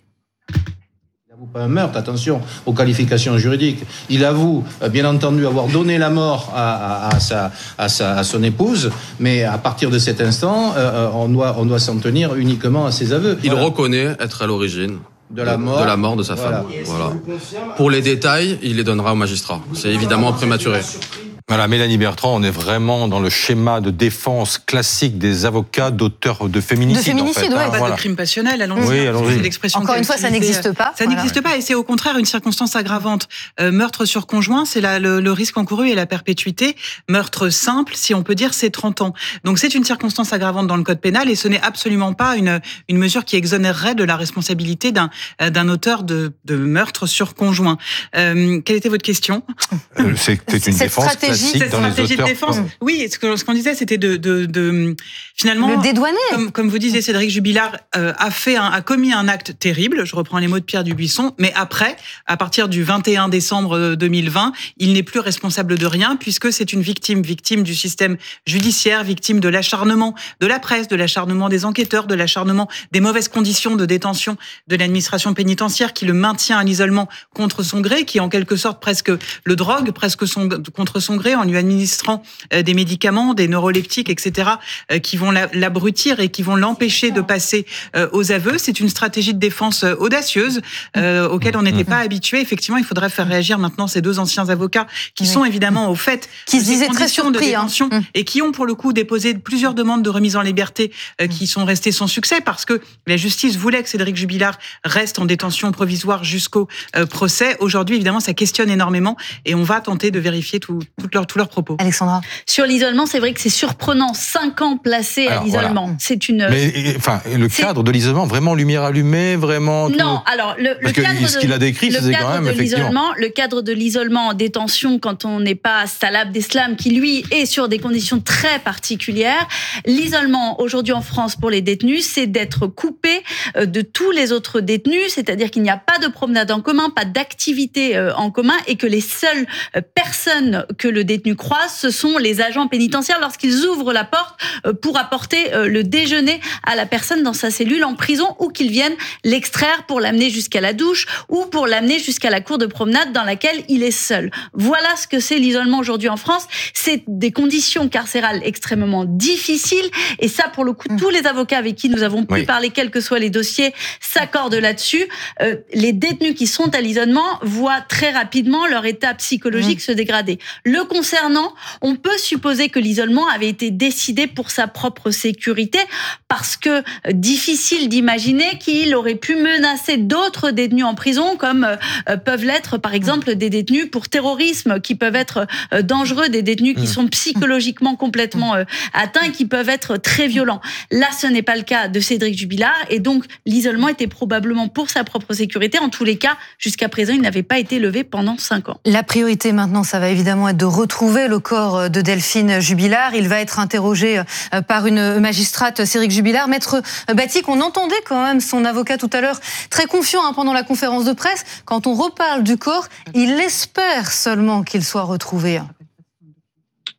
Il n'avoue pas un meurtre, attention aux qualifications juridiques. Il avoue, bien entendu, avoir donné la mort à, à, à, sa, à, sa, à son épouse, mais à partir de cet instant, euh, on doit, on doit s'en tenir uniquement à ses aveux. Il voilà. reconnaît être à l'origine de la mort de, la mort de sa voilà. femme. Voilà. Pour les détails, il les donnera au magistrat. C'est évidemment prématuré. Voilà, Mélanie Bertrand, on est vraiment dans le schéma de défense classique des avocats d'auteurs de féminicide. De féminicide, en fait, ouais. hein, Pas voilà. de crime passionnel, allons-y. Oui, allons-y. C'est l'expression Encore une fois, ça n'existe pas. Ça voilà. n'existe pas, et c'est au contraire une circonstance aggravante. Euh, meurtre sur conjoint, c'est la, le, le risque encouru et la perpétuité. Meurtre simple, si on peut dire, c'est trente ans. Donc c'est une circonstance aggravante dans le code pénal, et ce n'est absolument pas une, une mesure qui exonérerait de la responsabilité d'un, d'un auteur de, de meurtre sur conjoint. Euh, quelle était votre question? euh, C'était une Cette défense stratégie, classique dans les auteurs. De défense. Oui, ce, que, ce qu'on disait, c'était de, de, de finalement le dédouaner. Comme, comme vous disiez, Cédric Jubilard euh, a fait, un, a commis un acte terrible. Je reprends les mots de Pierre Dubuisson. Mais après, à partir du vingt et un décembre deux mille vingt, il n'est plus responsable de rien puisque c'est une victime, victime du système judiciaire, victime de l'acharnement de la presse, de l'acharnement des enquêteurs, de l'acharnement des mauvaises conditions de détention de l'administration pénitentiaire qui le maintient à l'isolement contre son gré, qui en quelque sorte presque le drogue, presque son, contre son gré en lui administrant des médicaments, des neuroleptiques, et cetera, qui vont l'abrutir et qui vont l'empêcher de passer aux aveux. C'est une stratégie de défense audacieuse euh, auquel on n'était pas habitué. Effectivement, il faudrait faire réagir maintenant ces deux anciens avocats qui oui. sont évidemment au fait qui de se disaient très surpris, de détention hein. et qui ont pour le coup déposé plusieurs demandes de remise en liberté euh, qui sont restées sans succès parce que la justice voulait que Cédric Jubilard reste en détention provisoire jusqu'au euh, procès. Aujourd'hui, évidemment, ça questionne énormément et on va tenter de vérifier tout, tout leur, tous leurs propos. Alexandra. Sur l'isolement, c'est vrai que c'est surprenant. Cinq ans placés à l'isolement. Voilà. C'est une. Mais enfin, le cadre de l'isolement, vraiment lumière allumée, vraiment. Tout... Non, alors le, Parce le cadre que ce qu'il a décrit, le c'est cadre quand même de effectivement. l'isolement, le cadre de l'isolement en détention quand on n'est pas Salah Abdeslam, qui lui est sur des conditions très particulières. L'isolement aujourd'hui en France pour les détenus, c'est d'être coupé de tous les autres détenus, c'est-à-dire qu'il n'y a pas de promenade en commun, pas d'activité en commun, et que les seules personnes que le détenu croise, ce sont les agents pénitentiaires lorsqu'ils ouvrent la porte pour apporter le déjeuner à la personne dans sa cellule en prison, ou qu'ils viennent l'extraire pour l'amener jusqu'à la douche ou pour l'amener jusqu'à la cour de promenade dans laquelle il est seul. Voilà ce que c'est l'isolement aujourd'hui en France. C'est des conditions carcérales extrêmement difficiles, et ça, pour le coup, tous les avocats avec qui nous avons pu oui. parler, quels que soient les dossiers, s'accordent là-dessus. Euh, les détenus qui sont à l'isolement voient très rapidement leur état psychologique mmh. se dégrader. Le concernant, on peut supposer que l'isolement avait été décidé pour sa propre sécurité, parce que euh, difficile d'imaginer qu'il aurait pu menacer d'autres détenus en prison, comme euh, peuvent l'être par exemple des détenus pour terrorisme, qui peuvent être euh, dangereux, des détenus qui sont psychologiquement complètement euh, atteints, qui peuvent être très violents. Là, ce n'est pas le cas de Cédric Jubilard, et donc l'isolement était probablement pour sa propre sécurité. En tous les cas, jusqu'à présent, il n'avait pas été levé pendant cinq ans. La priorité maintenant, ça va évidemment être de retrouver le corps de Delphine Jubilard. Il va être interrogé par une magistrate, Cédric Jubilard. Maître Batik, on entendait quand même son avocat tout à l'heure très confiant hein, pendant la conférence de presse. Quand on reparle du corps, il espère seulement qu'il soit retrouvé.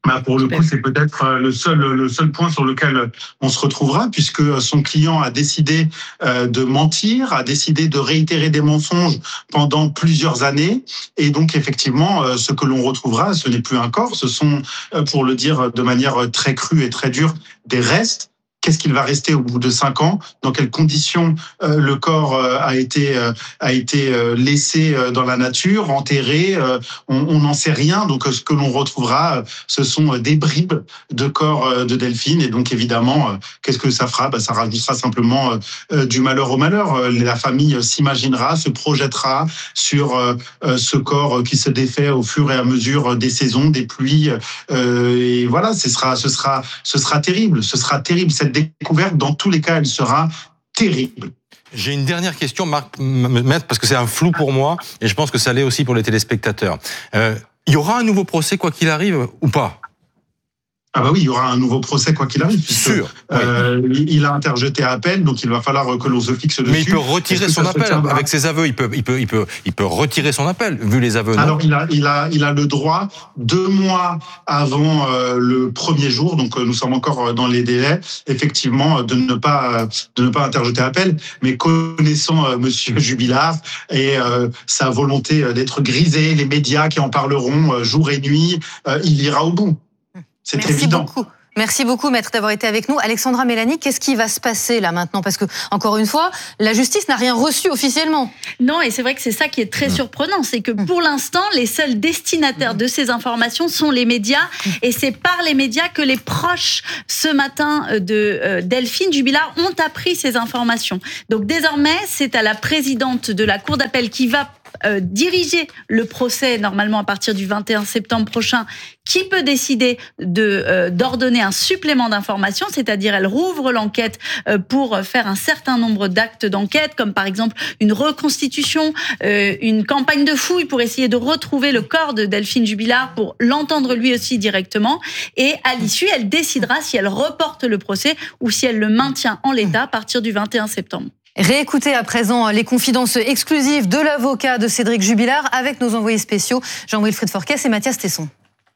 Bah pour le coup, c'est peut-être le seul le seul point sur lequel on se retrouvera, puisque son client a décidé de mentir, a décidé de réitérer des mensonges pendant plusieurs années, et donc effectivement, ce que l'on retrouvera, ce n'est plus un corps, ce sont, pour le dire de manière très crue et très dure, des restes. Qu'est-ce qu'il va rester au bout de cinq ans? Dans quelles conditions euh, le corps euh, a été euh, a été euh, laissé euh, dans la nature, enterré? euh, On n'en sait rien. Donc, euh, ce que l'on retrouvera, euh, ce sont euh, des bribes de corps euh, de Delphine. Et donc, évidemment, euh, qu'est-ce que ça fera? Bah, ça rajoutera simplement euh, euh, du malheur au malheur. Euh, la famille euh, s'imaginera, se projettera sur euh, euh, ce corps qui se défait au fur et à mesure des saisons, des pluies. Euh, et voilà, ce sera, ce sera, ce sera terrible. Ce sera terrible. Cette découverte, dans tous les cas, elle sera terrible. J'ai une dernière question, Marc, maître, parce que c'est un flou pour moi, et je pense que ça l'est aussi pour les téléspectateurs. Euh, il y aura un nouveau procès, quoi qu'il arrive, ou pas? Ah bah oui, il y aura un nouveau procès quoi qu'il arrive. Sûr. Euh, oui. Il a interjeté appel, donc il va falloir que l'on se fixe dessus. Mais il peut retirer son appel avec ses aveux. Il peut, il peut, il peut, il peut retirer son appel vu les aveux. Alors il a, il a, il a le droit deux mois avant euh, le premier jour, donc euh, nous sommes encore dans les délais, effectivement, de ne pas, de ne pas interjeter appel. Mais connaissant euh, Monsieur Jubilard et euh, sa volonté d'être grisé, les médias qui en parleront euh, jour et nuit, euh, il ira au bout. C'est Merci évident. beaucoup. Merci beaucoup, maître, d'avoir été avec nous. Alexandra Mélanie, qu'est-ce qui va se passer là maintenant? Parce que, encore une fois, la justice n'a rien reçu officiellement. Non, et c'est vrai que c'est ça qui est très surprenant, c'est que pour l'instant, les seuls destinataires de ces informations sont les médias, et c'est par les médias que les proches, ce matin, de euh, Delphine Jubilard ont appris ces informations. Donc désormais, c'est à la présidente de la Cour d'appel qui va Euh, diriger le procès normalement à partir du vingt et un septembre prochain, qui peut décider de euh, d'ordonner un supplément d'informations, c'est-à-dire elle rouvre l'enquête euh, pour faire un certain nombre d'actes d'enquête, comme par exemple une reconstitution, euh, une campagne de fouille pour essayer de retrouver le corps de Delphine Jubilard, pour l'entendre lui aussi directement, et à l'issue elle décidera si elle reporte le procès ou si elle le maintient en l'état à partir du vingt et un septembre. Réécoutez à présent les confidences exclusives de l'avocat de Cédric Jubilard avec nos envoyés spéciaux Jean-Wilfried Forquès et Mathias Tesson.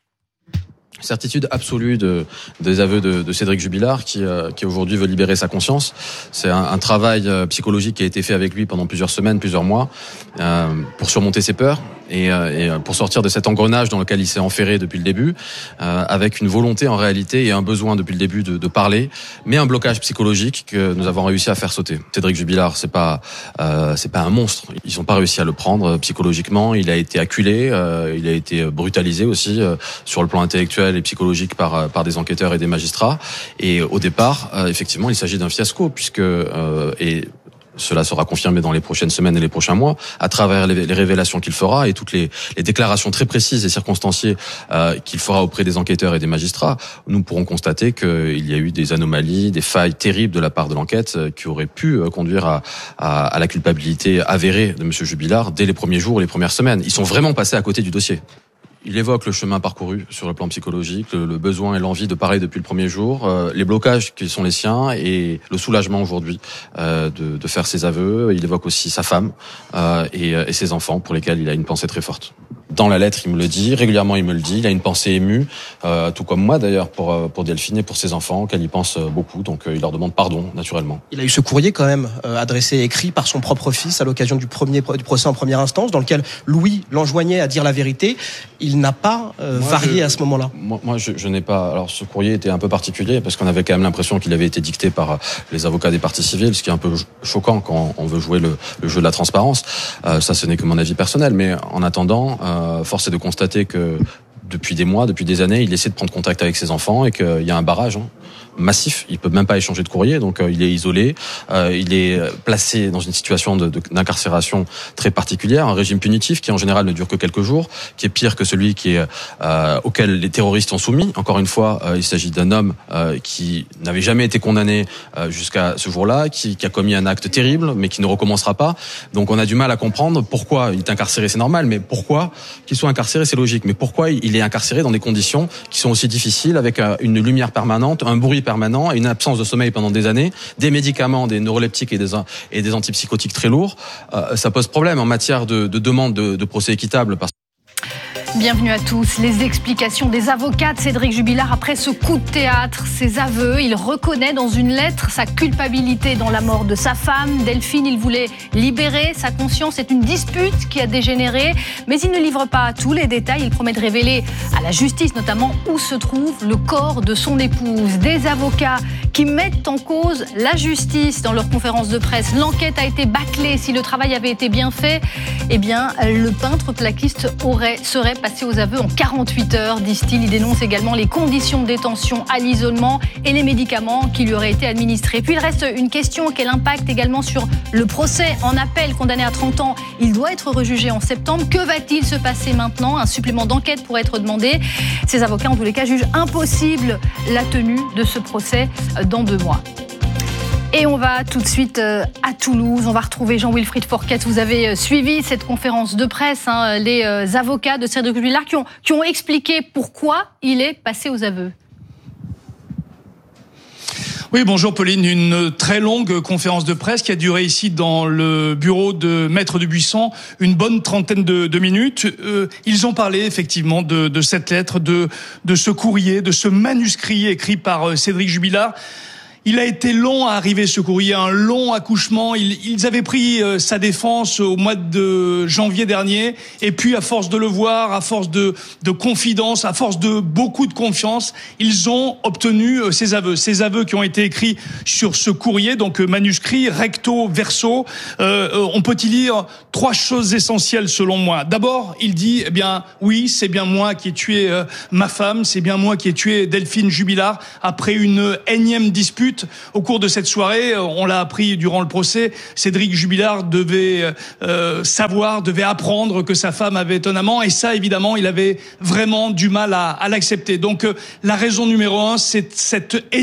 Certitude absolue de, des aveux de, de Cédric Jubilard qui, euh, qui aujourd'hui veut libérer sa conscience. C'est un, un travail euh, psychologique qui a été fait avec lui pendant plusieurs semaines, plusieurs mois, euh, pour surmonter ses peurs et, euh, et pour sortir de cet engrenage dans lequel il s'est enferré depuis le début, euh, avec une volonté en réalité et un besoin depuis le début de, de parler, mais un blocage psychologique que nous avons réussi à faire sauter. Cédric Jubilard, c'est pas euh, c'est pas un monstre. Ils n'ont pas réussi à le prendre psychologiquement. Il a été acculé, euh, il a été brutalisé aussi euh, sur le plan intellectuel et psychologique par par des enquêteurs et des magistrats. Et au départ, euh, effectivement, il s'agit d'un fiasco puisque euh, et cela sera confirmé dans les prochaines semaines et les prochains mois, à travers les, les révélations qu'il fera et toutes les, les déclarations très précises et circonstanciées euh, qu'il fera auprès des enquêteurs et des magistrats. Nous pourrons constater qu'il y a eu des anomalies, des failles terribles de la part de l'enquête euh, qui auraient pu euh, conduire à, à, à la culpabilité avérée de M. Jubilard dès les premiers jours, les premières semaines. Ils sont vraiment passés à côté du dossier. Il évoque le chemin parcouru sur le plan psychologique, le, le besoin et l'envie de parler depuis le premier jour, euh, les blocages qui sont les siens et le soulagement aujourd'hui euh, de, de faire ses aveux. Il évoque aussi sa femme euh, et, et ses enfants pour lesquels il a une pensée très forte. Dans la lettre, il me le dit, régulièrement il me le dit, il a une pensée émue, euh, tout comme moi d'ailleurs, pour, pour Delphine et pour ses enfants, qu'elle y pense beaucoup, donc euh, il leur demande pardon, naturellement. Il a eu ce courrier quand même, euh, adressé, écrit par son propre fils à l'occasion du, premier, du procès en première instance, dans lequel Louis l'enjoignait à dire la vérité. Il n'a pas euh, moi, varié je, à ce moment-là. Moi, moi je, je n'ai pas... Alors ce courrier était un peu particulier, parce qu'on avait quand même l'impression qu'il avait été dicté par les avocats des parties civiles, ce qui est un peu choquant quand on veut jouer le, le jeu de la transparence. Euh, ça, ce n'est que mon avis personnel, mais en attendant... Euh, force est de constater que depuis des mois, depuis des années, il essaie de prendre contact avec ses enfants et qu'il y a un barrage hein, massif. Il peut même pas échanger de courrier, donc euh, il est isolé. Euh, il est placé dans une situation de, de, d'incarcération très particulière, un régime punitif qui en général ne dure que quelques jours, qui est pire que celui qui est euh, auquel les terroristes sont soumis. Encore une fois, euh, il s'agit d'un homme euh, qui n'avait jamais été condamné euh, jusqu'à ce jour-là, qui, qui a commis un acte terrible, mais qui ne recommencera pas. Donc on a du mal à comprendre pourquoi il est incarcéré, c'est normal, mais pourquoi qu'il soit incarcéré, c'est logique. Mais pourquoi il est incarcéré dans des conditions qui sont aussi difficiles, avec une lumière permanente, un bruit permanent et une absence de sommeil pendant des années, des médicaments, des neuroleptiques et des, et des antipsychotiques très lourds. Euh, ça pose problème en matière de, de demande de, de procès équitable. Parce... Bienvenue à tous. Les explications des avocats de Cédric Jubilard après ce coup de théâtre, ses aveux. Il reconnaît dans une lettre sa culpabilité dans la mort de sa femme. Delphine, il voulait libérer sa conscience. C'est une dispute qui a dégénéré. Mais il ne livre pas tous les détails. Il promet de révéler à la justice notamment où se trouve le corps de son épouse. Des avocats qui mettent en cause la justice dans leur conférence de presse. L'enquête a été bâclée. Si le travail avait été bien fait, eh bien, le peintre plaquiste aurait, serait passé aux aveux en quarante-huit heures, disent-ils. Il dénonce également les conditions de détention à l'isolement et les médicaments qui lui auraient été administrés. Puis il reste une question, quel impact également sur le procès en appel condamné à trente ans. Il doit être rejugé en septembre. Que va-t-il se passer maintenant? Un supplément d'enquête pourrait être demandé. Ces avocats, en tous les cas, jugent impossible la tenue de ce procès dans deux mois. Et on va tout de suite à Toulouse. On va retrouver Jean-Wilfried Fourquet. Vous avez suivi cette conférence de presse, hein, les avocats de Cédric Jubilard qui ont, qui ont expliqué pourquoi il est passé aux aveux. Oui, bonjour Pauline. Une très longue conférence de presse qui a duré ici dans le bureau de Maître Dubuisson une bonne trentaine de, de minutes. Euh, ils ont parlé effectivement de, de cette lettre, de, de ce courrier, de ce manuscrit écrit par Cédric Jubilard. Il a été long à arriver ce courrier, un long accouchement. Ils, ils avaient pris euh, sa défense au mois de janvier dernier. Et puis, à force de le voir, à force de, de confidence, à force de beaucoup de confiance, ils ont obtenu euh, ces aveux. Ces aveux qui ont été écrits sur ce courrier, donc euh, manuscrit, recto, verso. Euh, euh, on peut y lire trois choses essentielles selon moi. D'abord, il dit, eh bien, oui, c'est bien moi qui ai tué euh, ma femme, c'est bien moi qui ai tué Delphine Jubilard après une énième dispute. Au cours de cette soirée, on l'a appris durant le procès, Cédric Jubilard devait euh, savoir, devait apprendre que sa femme avait un amant, et ça, évidemment, il avait vraiment du mal à, à l'accepter. Donc, euh, la raison numéro un, c'est cette